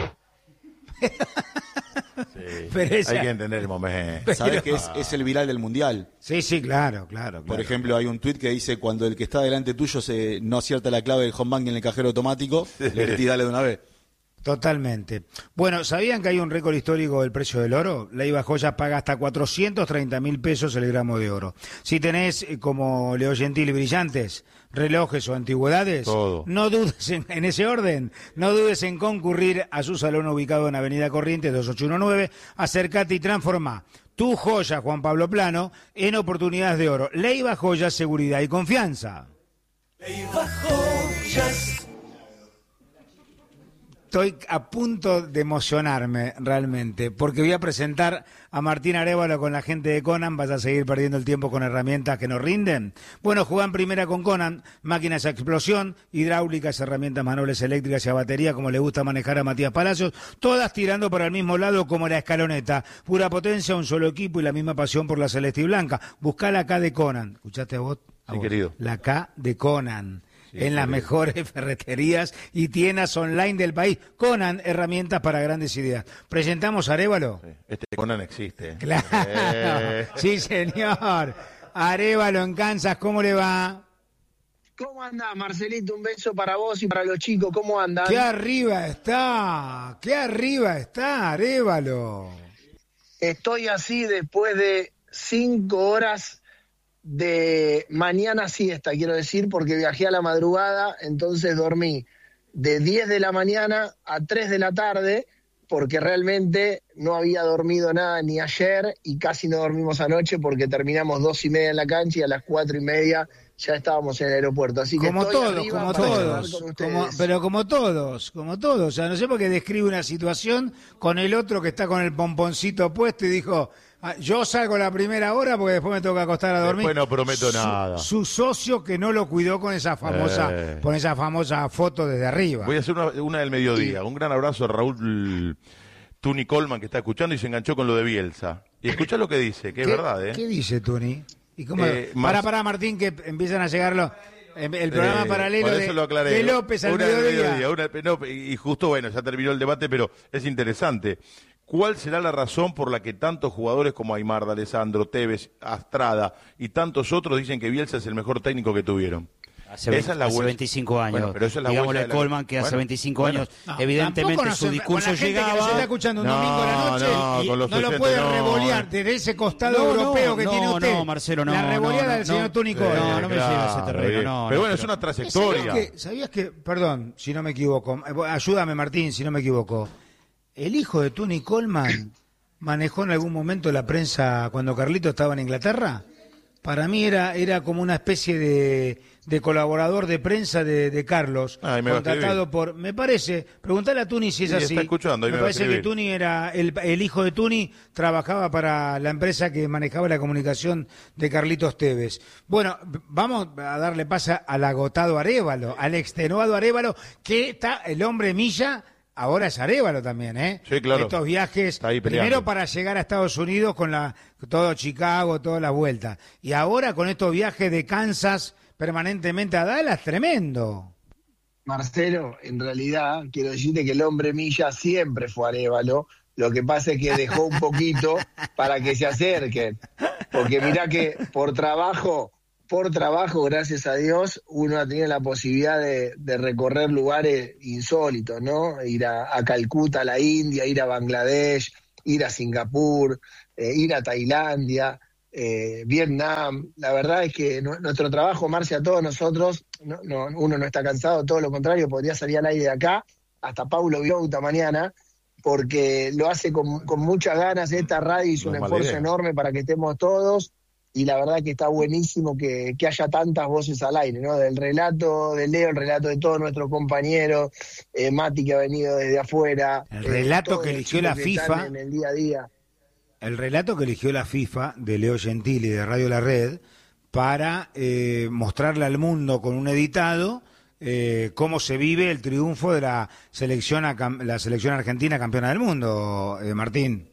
Sí, Pero esa... hay que entender el momento. ¿Sabés que es, es el viral del Mundial? Sí, sí, claro, claro, claro. Por ejemplo, hay un tuit que dice, cuando el que está delante tuyo se no acierta la clave del home banking en el cajero automático, le decís dale de una vez. Totalmente. Bueno, ¿sabían que hay un récord histórico del precio del oro? Leiva Joyas paga hasta cuatrocientos treinta mil pesos el gramo de oro. Si tenés, eh, como Leo Gentili, brillantes, relojes o antigüedades, todo. No dudes en, en ese orden, no dudes en concurrir a su salón ubicado en Avenida Corrientes dos ocho uno nueve. Acércate y transformá tu joya, Juan Pablo Plano, en oportunidades de oro. Leiva Joyas, seguridad y confianza. Leiva Joyas. Estoy a punto de emocionarme realmente, porque voy a presentar a Martín Arévalo con la gente de Conan. ¿Vas a seguir perdiendo el tiempo con herramientas que nos rinden? Bueno, juegan primera con Conan, máquinas a explosión, hidráulicas, herramientas manuales eléctricas y a batería, como le gusta manejar a Matías Palacios, todas tirando para el mismo lado como la escaloneta. Pura potencia, un solo equipo y la misma pasión por la celeste y blanca. Buscá la K de Conan. ¿Escuchaste a vos? A Sí, vos. querido. La K de Conan. Sí, en las sí. mejores ferreterías y tiendas online del país. Conan, herramientas para grandes ideas. ¿Presentamos a Arévalo? Sí, este Conan existe. Claro. Eh. Sí, señor. Arévalo en Kansas, ¿cómo le va? ¿Cómo andás, Marcelito? Un beso para vos y para los chicos. ¿Cómo andan? ¡Qué arriba está! ¡Qué arriba está, Arévalo! Estoy así después de cinco horas de mañana siesta, quiero decir, porque viajé a la madrugada, entonces dormí de diez de la mañana a tres de la tarde, porque realmente no había dormido nada ni ayer y casi no dormimos anoche porque terminamos dos y media en la cancha y a las cuatro y media ya estábamos en el aeropuerto. Así que como estoy todos, arriba como para charlar todos, con ustedes. como, pero como todos, como todos. O sea, no sé por qué describe una situación con el otro que está con el pomponcito puesto y dijo... Ah, yo salgo la primera hora porque después me toca acostar a dormir. Después no prometo su, nada. Su socio que no lo cuidó con esa famosa, Eh. con esa famosa foto desde arriba. Voy a hacer una, una del mediodía. Un gran abrazo a Raúl Tuni Colman, que está escuchando y se enganchó con lo de Bielsa. Y escuchá lo que dice, que es ¿Qué, verdad, ¿eh? ¿Qué dice Tuni? ¿Y cómo? Eh, para, más- para Martín, que empiezan a llegar los, el programa Eh, paralelo por de, eso lo aclaré. de López al Una del mediodía. una- no, y justo, bueno, ya terminó el debate, pero es interesante. ¿Cuál será la razón por la que tantos jugadores como Aimar, D'Alessandro, Tevez, Astrada y tantos otros dicen que Bielsa es el mejor técnico que tuvieron? Hace, Esa veinte, es la hace huella. veinticinco años. Bueno, pero esa es la Digámosle huella a de la- Colman que hace Bueno, veinticinco bueno. años, No, evidentemente tampoco su nos- discurso con la gente llegaba. que nos está escuchando un No, domingo a la noche no, y con los no lo oyentes puede no, revolear eh. desde ese costado No, europeo no, que no, tiene usted. no, Marcelo, no, La no, revoleada no, del señor no. Tuni No, Colman. no me lleve a ese terreno, bien. no, Pero no, bueno, es pero- una trayectoria. ¿Sabías que, sabías que, perdón, si no me equivoco, eh, ayúdame Martín, si no me equivoco, el hijo de Tuni Colman manejó en algún momento la prensa cuando Carlito estaba en Inglaterra? Para mí era era como una especie de, de colaborador de prensa de, de Carlos, Ah, ahí me va a contratado escribir. por, me parece, preguntale a Tuni si es Sí, así. está escuchando, ahí me me va a parece que escribir. Tuni era, el, el hijo de Tuni trabajaba para la empresa que manejaba la comunicación de Carlitos Tevez. Bueno, vamos a darle pasa al agotado Arévalo, al extenuado Arévalo, que está el hombre Milla. Ahora es Arévalo también, ¿eh? Sí, claro. Estos viajes, Está ahí peleando. primero para llegar a Estados Unidos con la todo Chicago, todas las vueltas. Y ahora con estos viajes de Kansas permanentemente a Dallas, tremendo. Marcelo, en realidad, quiero decirte que el hombre Milla siempre fue Arévalo. Lo que pasa es que dejó un poquito para que se acerquen. Porque mirá que por trabajo por trabajo, gracias a Dios, uno ha tenido la posibilidad de, de recorrer lugares insólitos, ¿no? Ir a, a Calcuta, a la India, ir a Bangladesh, ir a Singapur, eh, ir a Tailandia, eh, Vietnam. La verdad es que no, nuestro trabajo, Marce, a todos nosotros, no, no, uno no está cansado, todo lo contrario, podría salir al aire de acá, hasta Paulo Biauta mañana, porque lo hace con, con muchas ganas. Esta radio hizo no un esfuerzo idea. enorme para que estemos todos, y la verdad que está buenísimo que, que haya tantas voces al aire, ¿no? Del relato de Leo, el relato de todos nuestros compañeros, eh, Mati, que ha venido desde afuera. El relato eh, que eligió la FIFA. En el día a día. El relato que eligió la FIFA de Leo Gentili de Radio La Red para eh, mostrarle al mundo con un editado eh, cómo se vive el triunfo de la selección, la selección argentina campeona del mundo, eh, Martín.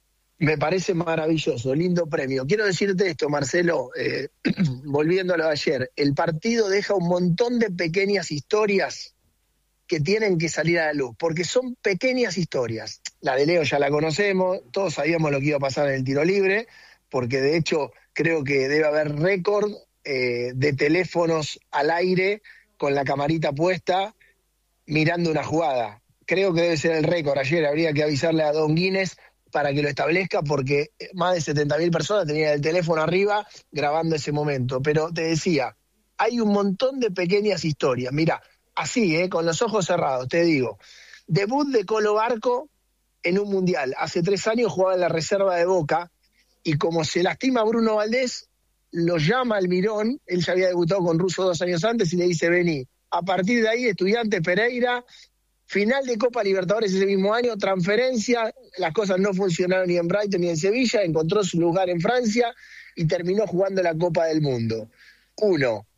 Me parece maravilloso, lindo premio. Quiero decirte esto, Marcelo, eh, volviendo a lo de ayer, el partido deja un montón de pequeñas historias que tienen que salir a la luz, porque son pequeñas historias. La de Leo ya la conocemos, todos sabíamos lo que iba a pasar en el tiro libre, porque de hecho creo que debe haber récord eh, de teléfonos al aire con la camarita puesta mirando una jugada. Creo que debe ser el récord. Ayer habría que avisarle a Don Guinness para que lo establezca, porque más de setenta mil personas tenían el teléfono arriba grabando ese momento. Pero te decía, hay un montón de pequeñas historias. Mira, así, ¿eh? Con los ojos cerrados, te digo. Debut de Colo Barco en un mundial. Hace tres años jugaba en la reserva de Boca, y como se lastima Bruno Valdés, lo llama Almirón. Él ya había debutado con Russo dos años antes y le dice, vení. A partir de ahí, Estudiantes Pereira, final de Copa Libertadores ese mismo año, transferencia, las cosas no funcionaron ni en Brighton ni en Sevilla, encontró su lugar en Francia y terminó jugando la Copa del Mundo. Uno,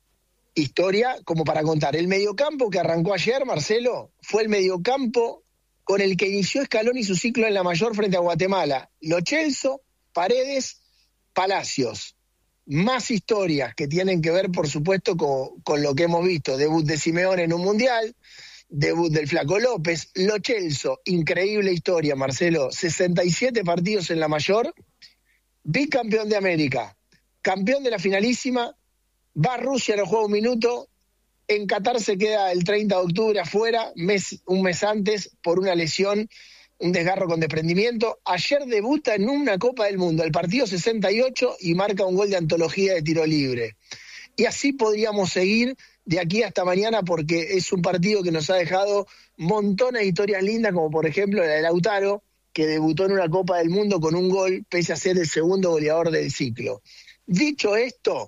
historia como para contar. El mediocampo que arrancó ayer, Marcelo, fue el mediocampo con el que inició Scaloni su ciclo en la mayor frente a Guatemala. Lo Celso, Paredes, Palacios. Más historias que tienen que ver, por supuesto, con, con lo que hemos visto. Debut de Simeone en un mundial, debut del Flaco López, Lo Celso, increíble historia, Marcelo, sesenta y siete partidos en la mayor, bicampeón de América, campeón de la finalísima, va a Rusia, no juega un minuto, en Qatar se queda el treinta de octubre afuera, mes, un mes antes, por una lesión, un desgarro con desprendimiento. Ayer debuta en una Copa del Mundo, el partido sesenta y ocho, y marca un gol de antología de tiro libre. Y así podríamos seguir de aquí hasta mañana, porque es un partido que nos ha dejado montones de historias lindas, como por ejemplo la de Lautaro, que debutó en una Copa del Mundo con un gol, pese a ser el segundo goleador del ciclo. Dicho esto,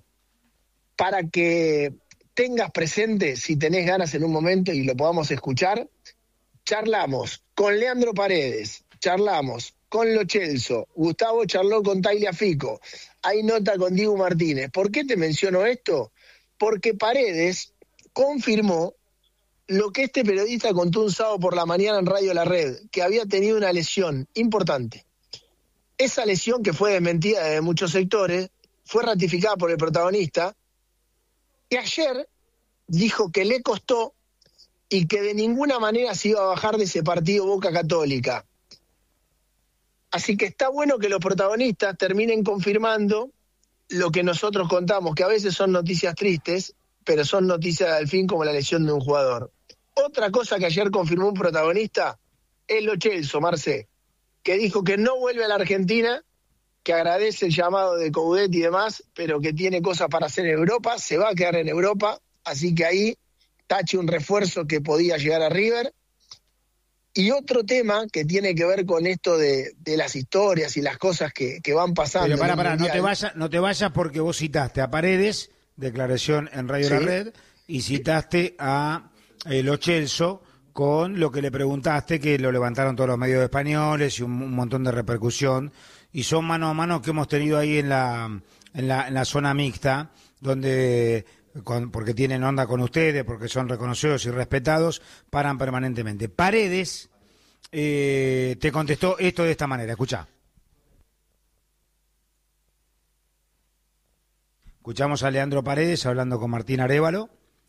para que tengas presente, si tenés ganas en un momento y lo podamos escuchar, charlamos con Leandro Paredes, charlamos con Lo Celso, Gustavo charló con Tagliafico, hay nota con Diego Martínez. ¿Por qué te menciono esto? Porque Paredes confirmó lo que este periodista contó un sábado por la mañana en Radio La Red, que había tenido una lesión importante. Esa lesión, que fue desmentida de muchos sectores, fue ratificada por el protagonista, que ayer dijo que le costó y que de ninguna manera se iba a bajar de ese partido Boca Católica. Así que está bueno que los protagonistas terminen confirmando lo que nosotros contamos, que a veces son noticias tristes, pero son noticias al fin, como la lesión de un jugador. Otra cosa que ayer confirmó un protagonista es Lo Celso, Marce, que dijo que no vuelve a la Argentina, que agradece el llamado de Coudet y demás, pero que tiene cosas para hacer en Europa, se va a quedar en Europa, así que ahí tache un refuerzo que podía llegar a River. Y otro tema que tiene que ver con esto de, de las historias y las cosas que, que van pasando. Pero pará, pará, no te vayas, no te vayas porque vos citaste a Paredes, declaración en Radio ¿Sí? La Red, y citaste a eh, Lo Celso con lo que le preguntaste, que lo levantaron todos los medios españoles y un, un montón de repercusión, y son mano a mano que hemos tenido ahí en la, en la, en la zona mixta, donde... Con, porque tienen onda con ustedes, porque son reconocidos y respetados, paran permanentemente. Paredes eh, te contestó esto de esta manera, escuchá. Escuchamos a Leandro Paredes hablando con Martín Arévalo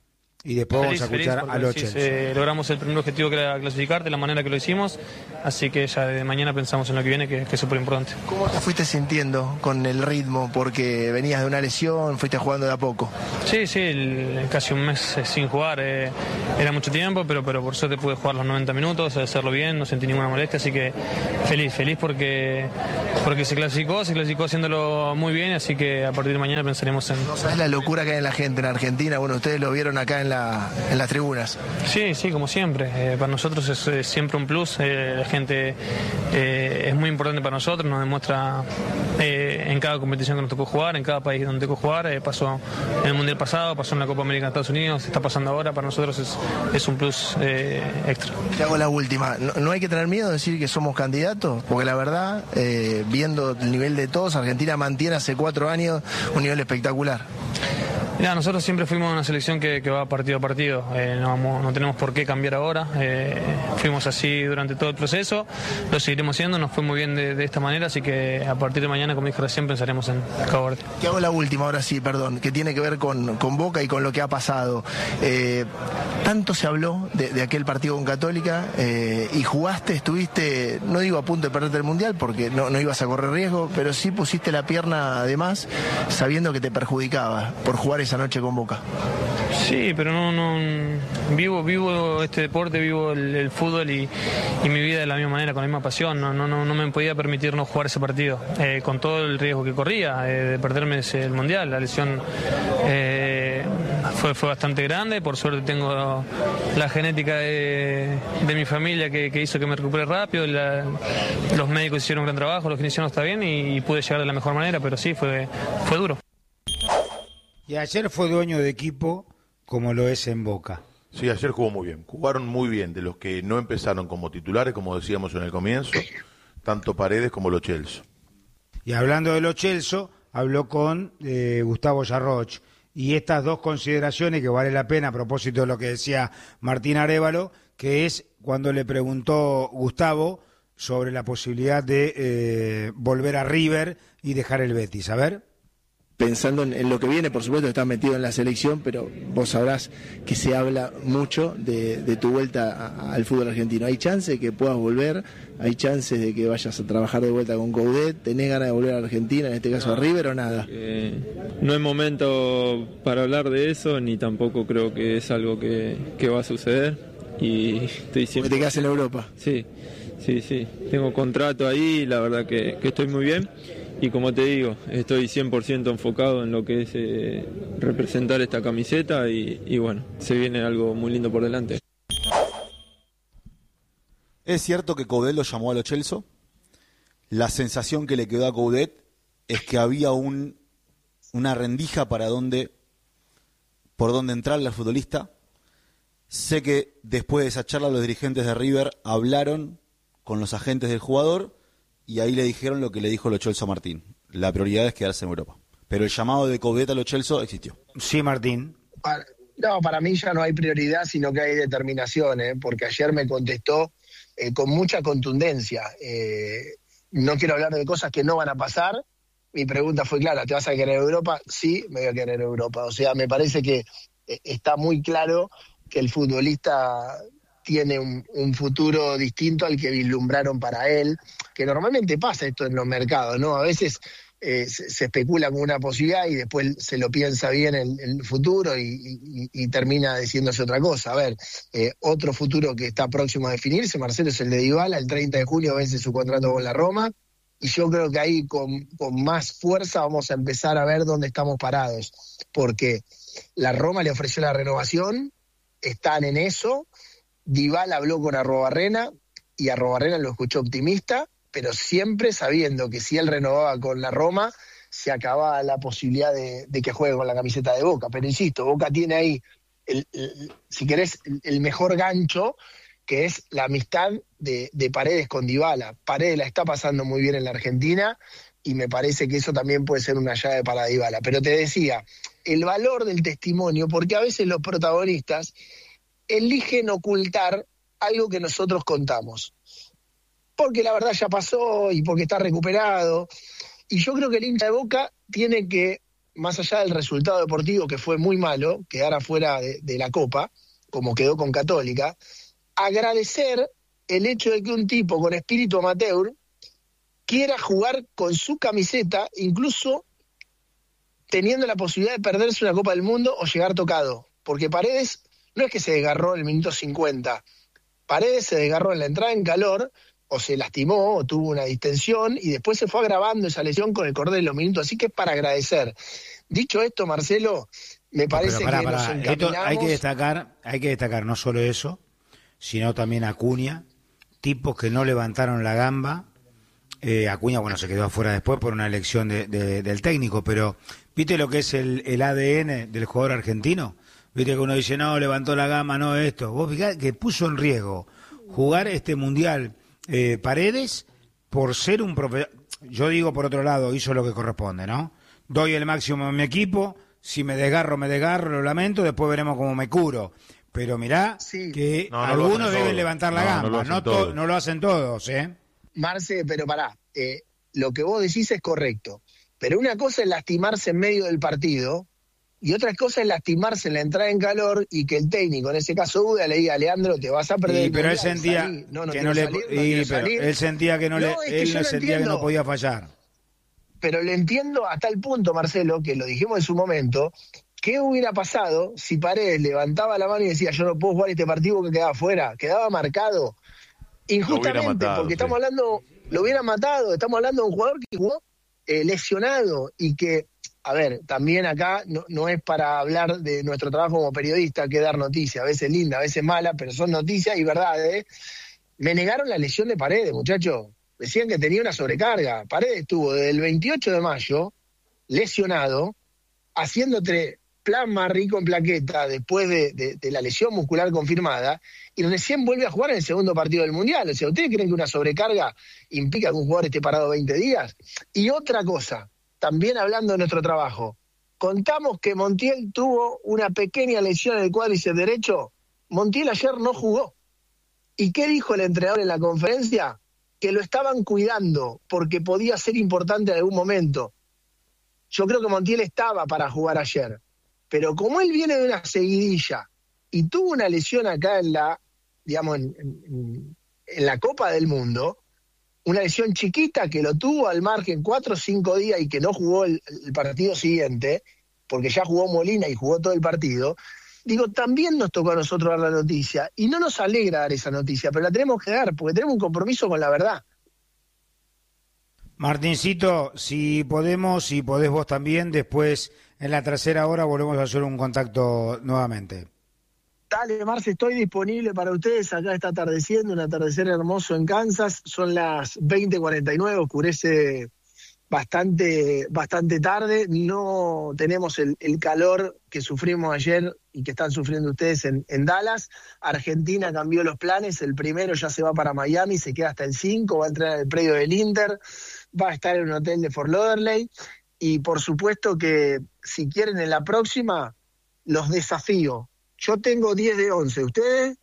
y después feliz, vamos a escuchar feliz a los sí, Chelsea. eh, logramos el primer objetivo, que era clasificar, de la manera que lo hicimos, así que ya de mañana pensamos en lo que viene, que, que es súper importante. ¿Cómo te fuiste sintiendo con el ritmo? Porque venías de una lesión, fuiste jugando de a poco. Sí, sí, el, casi un mes sin jugar, eh, era mucho tiempo, pero, pero por suerte pude jugar los noventa minutos, hacerlo bien, no sentí ninguna molestia, así que feliz, feliz porque, porque se clasificó, se clasificó haciéndolo muy bien, así que a partir de mañana pensaremos en... ¿No sabes la locura que hay en la gente en Argentina? Bueno, ustedes lo vieron acá en, la, en las tribunas. Sí, sí, como siempre. Eh, para nosotros es, es siempre un plus. Eh, la gente eh, es muy importante para nosotros, nos demuestra eh, en cada competición que nos tocó jugar, en cada país donde tocó jugar. Eh, pasó en el Mundial pasado, pasó en la Copa América de Estados Unidos, está pasando ahora. Para nosotros es, es un plus eh, extra. Te hago la última. ¿No, no hay que tener miedo de decir que somos candidatos? Porque la verdad, eh, viendo el nivel de todos, Argentina mantiene hace cuatro años un nivel espectacular. Mira, nosotros siempre fuimos una selección que, que va partido a partido, eh, no, vamos, no tenemos por qué cambiar ahora, eh, fuimos así durante todo el proceso, lo seguiremos haciendo, nos fue muy bien de, de esta manera, así que a partir de mañana, como dije recién, pensaremos en Cabo Verde. Te hago la última, ahora sí, perdón, que tiene que ver con, con Boca y con lo que ha pasado. Eh, tanto se habló de, de aquel partido con Católica eh, y jugaste, estuviste, no digo a punto de perderte el Mundial porque no, no ibas a correr riesgo, pero sí pusiste la pierna además sabiendo que te perjudicaba por jugar esa noche con Boca. Sí, pero no, no vivo, vivo este deporte, vivo el, el fútbol y, y mi vida de la misma manera, con la misma pasión. No, no, no, no me podía permitir no jugar ese partido, eh, con todo el riesgo que corría eh, de perderme ese, el Mundial. La lesión eh, fue, fue bastante grande, por suerte tengo la genética de, de mi familia que, que hizo que me recupere rápido, la, los médicos hicieron un gran trabajo, los kinesiólogos está bien y, y pude llegar de la mejor manera, pero sí, fue, fue duro. Y ayer fue dueño de equipo como lo es en Boca. Sí, ayer jugó muy bien, jugaron muy bien, de los que no empezaron como titulares, como decíamos en el comienzo, tanto Paredes como Lo Celso. Y hablando de Lo Celso, habló con eh, Gustavo Yarroch, y estas dos consideraciones que vale la pena a propósito de lo que decía Martín Arévalo, que es cuando le preguntó Gustavo sobre la posibilidad de eh, volver a River y dejar el Betis. A ver. Pensando en, en lo que viene, por supuesto, estás metido en la selección, pero vos sabrás que se habla mucho de, de tu vuelta a, al fútbol argentino. ¿Hay chance de que puedas volver? ¿Hay chances de que vayas a trabajar de vuelta con Coudet? ¿Tenés ganas de volver a Argentina, en este caso a River, o nada? Eh, no es momento para hablar de eso, ni tampoco creo que es algo que, que va a suceder. Y estoy siempre... ¿Te quedas en Europa? Sí, sí, sí. Tengo contrato ahí, la verdad que, que estoy muy bien. Y como te digo, estoy cien por ciento enfocado en lo que es eh, representar esta camiseta y, y bueno, se viene algo muy lindo por delante. ¿Es cierto que Coudet lo llamó a Lo Celso? La sensación que le quedó a Coudet es que había un, una rendija para donde, por donde entrar al futbolista. Sé que después de esa charla los dirigentes de River hablaron con los agentes del jugador y ahí le dijeron lo que le dijo Lo Celso a Martín. La prioridad es quedarse en Europa. Pero el llamado de Coudet a Lo Celso existió. Sí, Martín. Para, no, para mí ya no hay prioridad, sino que hay determinación, ¿eh? Porque ayer me contestó eh, con mucha contundencia. Eh, no quiero hablar de cosas que no van a pasar. Mi pregunta fue clara, ¿te vas a quedar en Europa? Sí, me voy a quedar en Europa. O sea, me parece que eh, está muy claro que el futbolista tiene un, un futuro distinto al que vislumbraron para él, que normalmente pasa esto en los mercados, ¿no? A veces eh, se, se especula con una posibilidad y después se lo piensa bien el, el futuro y, y, y termina diciéndose otra cosa. A ver, eh, otro futuro que está próximo a definirse, Marcelo, es el de Dybala. El treinta de junio vence su contrato con la Roma y yo creo que ahí con, con más fuerza vamos a empezar a ver dónde estamos parados, porque la Roma le ofreció la renovación, están en eso. Dybala habló con Arrobarrena y Arrobarrena lo escuchó optimista, pero siempre sabiendo que si él renovaba con la Roma, se acababa la posibilidad de, de que juegue con la camiseta de Boca. Pero insisto, Boca tiene ahí, el, el, si querés, el, el mejor gancho, que es la amistad de, de Paredes con Dybala. Paredes la está pasando muy bien en la Argentina y me parece que eso también puede ser una llave para Dybala. Pero te decía, el valor del testimonio, porque a veces los protagonistas eligen ocultar algo que nosotros contamos, porque la verdad ya pasó y porque está recuperado, y yo creo que el hincha de Boca tiene que más allá del resultado deportivo que fue muy malo, quedar afuera de, de la Copa, como quedó con Católica, agradecer el hecho de que un tipo con espíritu amateur quiera jugar con su camiseta, incluso teniendo la posibilidad de perderse una Copa del Mundo o llegar tocado. Porque Paredes no es que se desgarró en el minuto cincuenta, Paredes se desgarró en la entrada en calor, o se lastimó, o tuvo una distensión, y después se fue agravando esa lesión con el correr de los minutos, así que es para agradecer. Dicho esto, Marcelo, me parece no, pará, que pará. nos encaminamos... Esto hay que destacar, hay que destacar no solo eso, sino también Acuña, tipos que no levantaron la gamba. eh, Acuña, bueno, se quedó afuera después por una elección de, de, del técnico, pero ¿viste lo que es el, el A D N del jugador argentino? Viste que uno dice, no, levantó la gama, no esto. Vos fijás que puso en riesgo jugar este Mundial eh, Paredes por ser un profesional. Yo digo, por otro lado, hizo lo que corresponde, ¿no? Doy el máximo a mi equipo, si me desgarro, me desgarro, lo lamento, después veremos cómo me curo. Pero mirá sí. que no, no algunos deben todos. levantar la no, gamba, no lo, no, to- no lo hacen todos, ¿eh? Marce, pero pará, eh, lo que vos decís es correcto. Pero una cosa es lastimarse en medio del partido, y otra cosa es lastimarse en la entrada en calor y que el técnico, en ese caso Uda, le diga a Leandro, te vas a perder. Sí, pero él sentía no, no que no le salir, no y, pero él sentía que no, no le, él no sentía entiendo. que no podía fallar. Pero lo entiendo hasta el punto, Marcelo, que lo dijimos en su momento, ¿qué hubiera pasado si Paredes levantaba la mano y decía, yo no puedo jugar este partido que quedaba afuera? Quedaba marcado injustamente, matado, porque sí. estamos hablando, lo hubiera matado, estamos hablando de un jugador que jugó eh, lesionado y que, a ver, también acá no, no es para hablar de nuestro trabajo como periodista que dar noticias, a veces linda, a veces mala, pero son noticias y verdades. Me negaron la lesión de Paredes, muchachos. Decían que tenía una sobrecarga. Paredes estuvo desde el veintiocho de mayo lesionado, haciéndote plasma rico en plaqueta después de, de, de la lesión muscular confirmada, y recién vuelve a jugar en el segundo partido del Mundial. O sea, ¿ustedes creen que una sobrecarga implica que un jugador esté parado veinte días? Y otra cosa, también hablando de nuestro trabajo, contamos que Montiel tuvo una pequeña lesión en el cuádriceps derecho. Montiel ayer no jugó. ¿Y qué dijo el entrenador en la conferencia? Que lo estaban cuidando porque podía ser importante en algún momento. Yo creo que Montiel estaba para jugar ayer, pero como él viene de una seguidilla y tuvo una lesión acá en la, digamos, en, en, en la Copa del Mundo, una lesión chiquita que lo tuvo al margen cuatro o cinco días y que no jugó el, el partido siguiente, porque ya jugó Molina y jugó todo el partido. Digo, también nos tocó a nosotros dar la noticia, y no nos alegra dar esa noticia, pero la tenemos que dar, porque tenemos un compromiso con la verdad. Martincito, si podemos, si podés vos también, después en la tercera hora volvemos a hacer un contacto nuevamente. Dale, Marce, estoy disponible para ustedes. Acá está atardeciendo, un atardecer hermoso en Kansas. Son las veinte cuarenta y nueve, oscurece bastante bastante tarde. No tenemos el, el calor que sufrimos ayer y que están sufriendo ustedes en, en Dallas. Argentina cambió los planes. El primero ya se va para Miami, se queda hasta el cinco, va a entrar en el predio del Inter, va a estar en un hotel de Fort Lauderdale. Y por supuesto que si quieren en la próxima, los desafío. Yo tengo diez de once, ¿ustedes?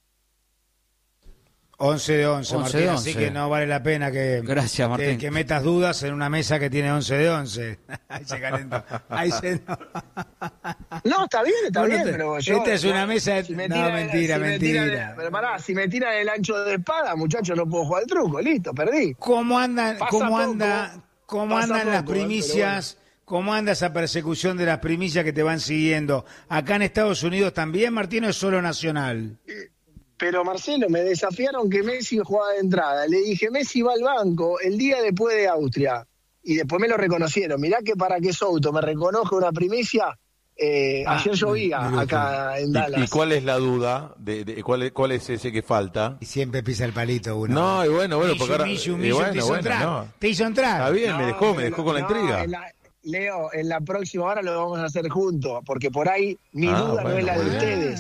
once de once, Martín, de once. Así que no vale la pena que, Gracias, Martín. que, que metas dudas en una mesa que tiene once de once. Ahí se calentó. Ahí se... No, está bien, está no, bien, no te... pero yo... Esta es una mesa de... Si no, mentira, si mentira. Tiran, pero pará, si me tiran el ancho de espada, muchachos, no puedo jugar el truco, listo, perdí. ¿Cómo andan, Pasa cómo poco, anda, cómo andan poco, las primicias... Bueno. ¿Cómo anda esa persecución de las primicias que te van siguiendo? ¿Acá en Estados Unidos también, Martín, o es solo nacional? Pero, Marcelo, me desafiaron que Messi jugaba de entrada. Le dije, Messi va al banco el día después de Austria. Y después me lo reconocieron. Mirá que para que Souto me reconozca una primicia, eh, ah, ayer llovía acá en Dallas. ¿Y, ¿Y cuál es la duda? De, de, ¿cuál, es, ¿Cuál es ese que falta? Y siempre pisa el palito uno. No, y bueno, bueno, Mishu, porque ahora... Mishu, y Mishu, bueno, te hizo bueno, entrar. No. Te hizo entrar. Está bien, no, me dejó, me dejó con la no, intriga. En la, Leo, en la próxima hora lo vamos a hacer juntos, porque por ahí mi ah, duda bueno, no es la de bueno. ustedes. Ah,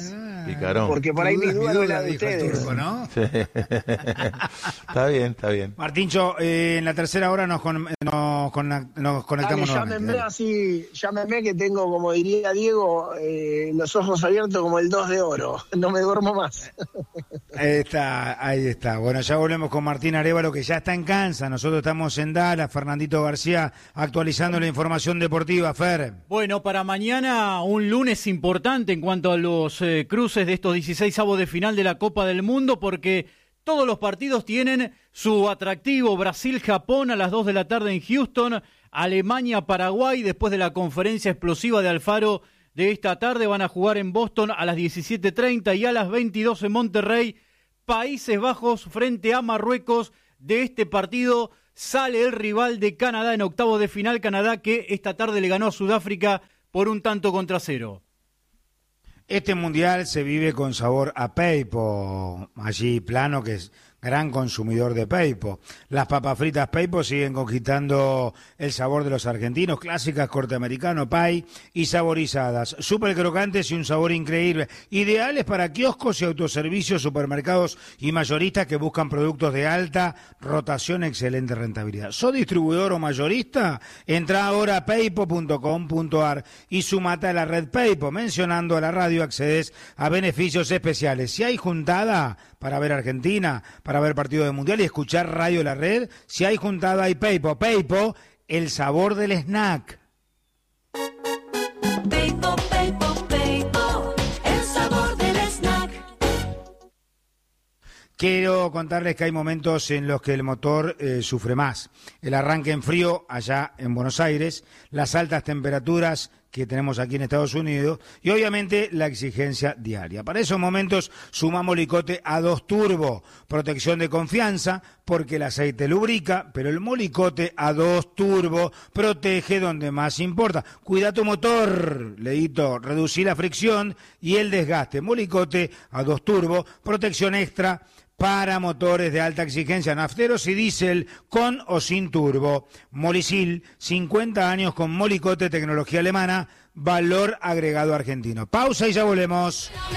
Picarón. Porque por ahí mi duda no es la de ustedes. Turco, ¿no? Sí. Está bien, está bien. Martincho, eh, en la tercera hora nos, con, nos, con, nos conectamos Dale, nuevamente. llámenme Dale. así, llámenme que tengo, como diría Diego, eh, los ojos abiertos como el dos de oro. No me duermo más. Ahí está, ahí está. Bueno, ya volvemos con Martín Arévalo, que ya está en Kansas. Nosotros estamos en Dallas. Fernandito García actualizando la información deportiva. Fer. Bueno, para mañana un lunes importante en cuanto a los eh, cruces de estos dieciseisavos de final de la Copa del Mundo, porque todos los partidos tienen su atractivo. Brasil-Japón a las dos de la tarde en Houston, Alemania-Paraguay después de la conferencia explosiva de Alfaro de esta tarde, van a jugar en Boston a las diecisiete treinta y a las veintidós en Monterrey, Países Bajos frente a Marruecos. De este partido sale el rival de Canadá en octavos de final, Canadá que esta tarde le ganó a Sudáfrica por un tanto contra cero. Este mundial se vive con sabor a Peipo, allí Plano, que es gran consumidor de Peipo. Las papas fritas Peipo siguen conquistando el sabor de los argentinos, clásicas, corte americano, pie y saborizadas, súper crocantes y un sabor increíble, ideales para kioscos y autoservicios, supermercados y mayoristas que buscan productos de alta rotación, excelente rentabilidad. ¿Sos distribuidor o mayorista? Entra ahora a peipo punto com punto ar y sumate a la red Peipo. Mencionando a la radio accedes a beneficios especiales. Si hay juntada para ver Argentina, para ver partido de Mundial y escuchar Radio La Red, si hay juntada hay Peipo. Peipo, el sabor del snack. Peipo, Peipo, Peipo, el sabor del snack. Quiero contarles que hay momentos en los que el motor eh, sufre más. El arranque en frío allá en Buenos Aires, las altas temperaturas que tenemos aquí en Estados Unidos y obviamente la exigencia diaria. Para esos momentos suma Molicote A dos Turbo, protección de confianza porque el aceite lubrica, pero el Molicote A dos Turbo protege donde más importa. Cuida tu motor, Leito, reducir la fricción y el desgaste. Molicote A dos Turbo, protección extra para motores de alta exigencia, nafteros y diésel, con o sin turbo. Molisil, cincuenta años con Molicote, tecnología alemana, valor agregado argentino. Pausa y ya volvemos.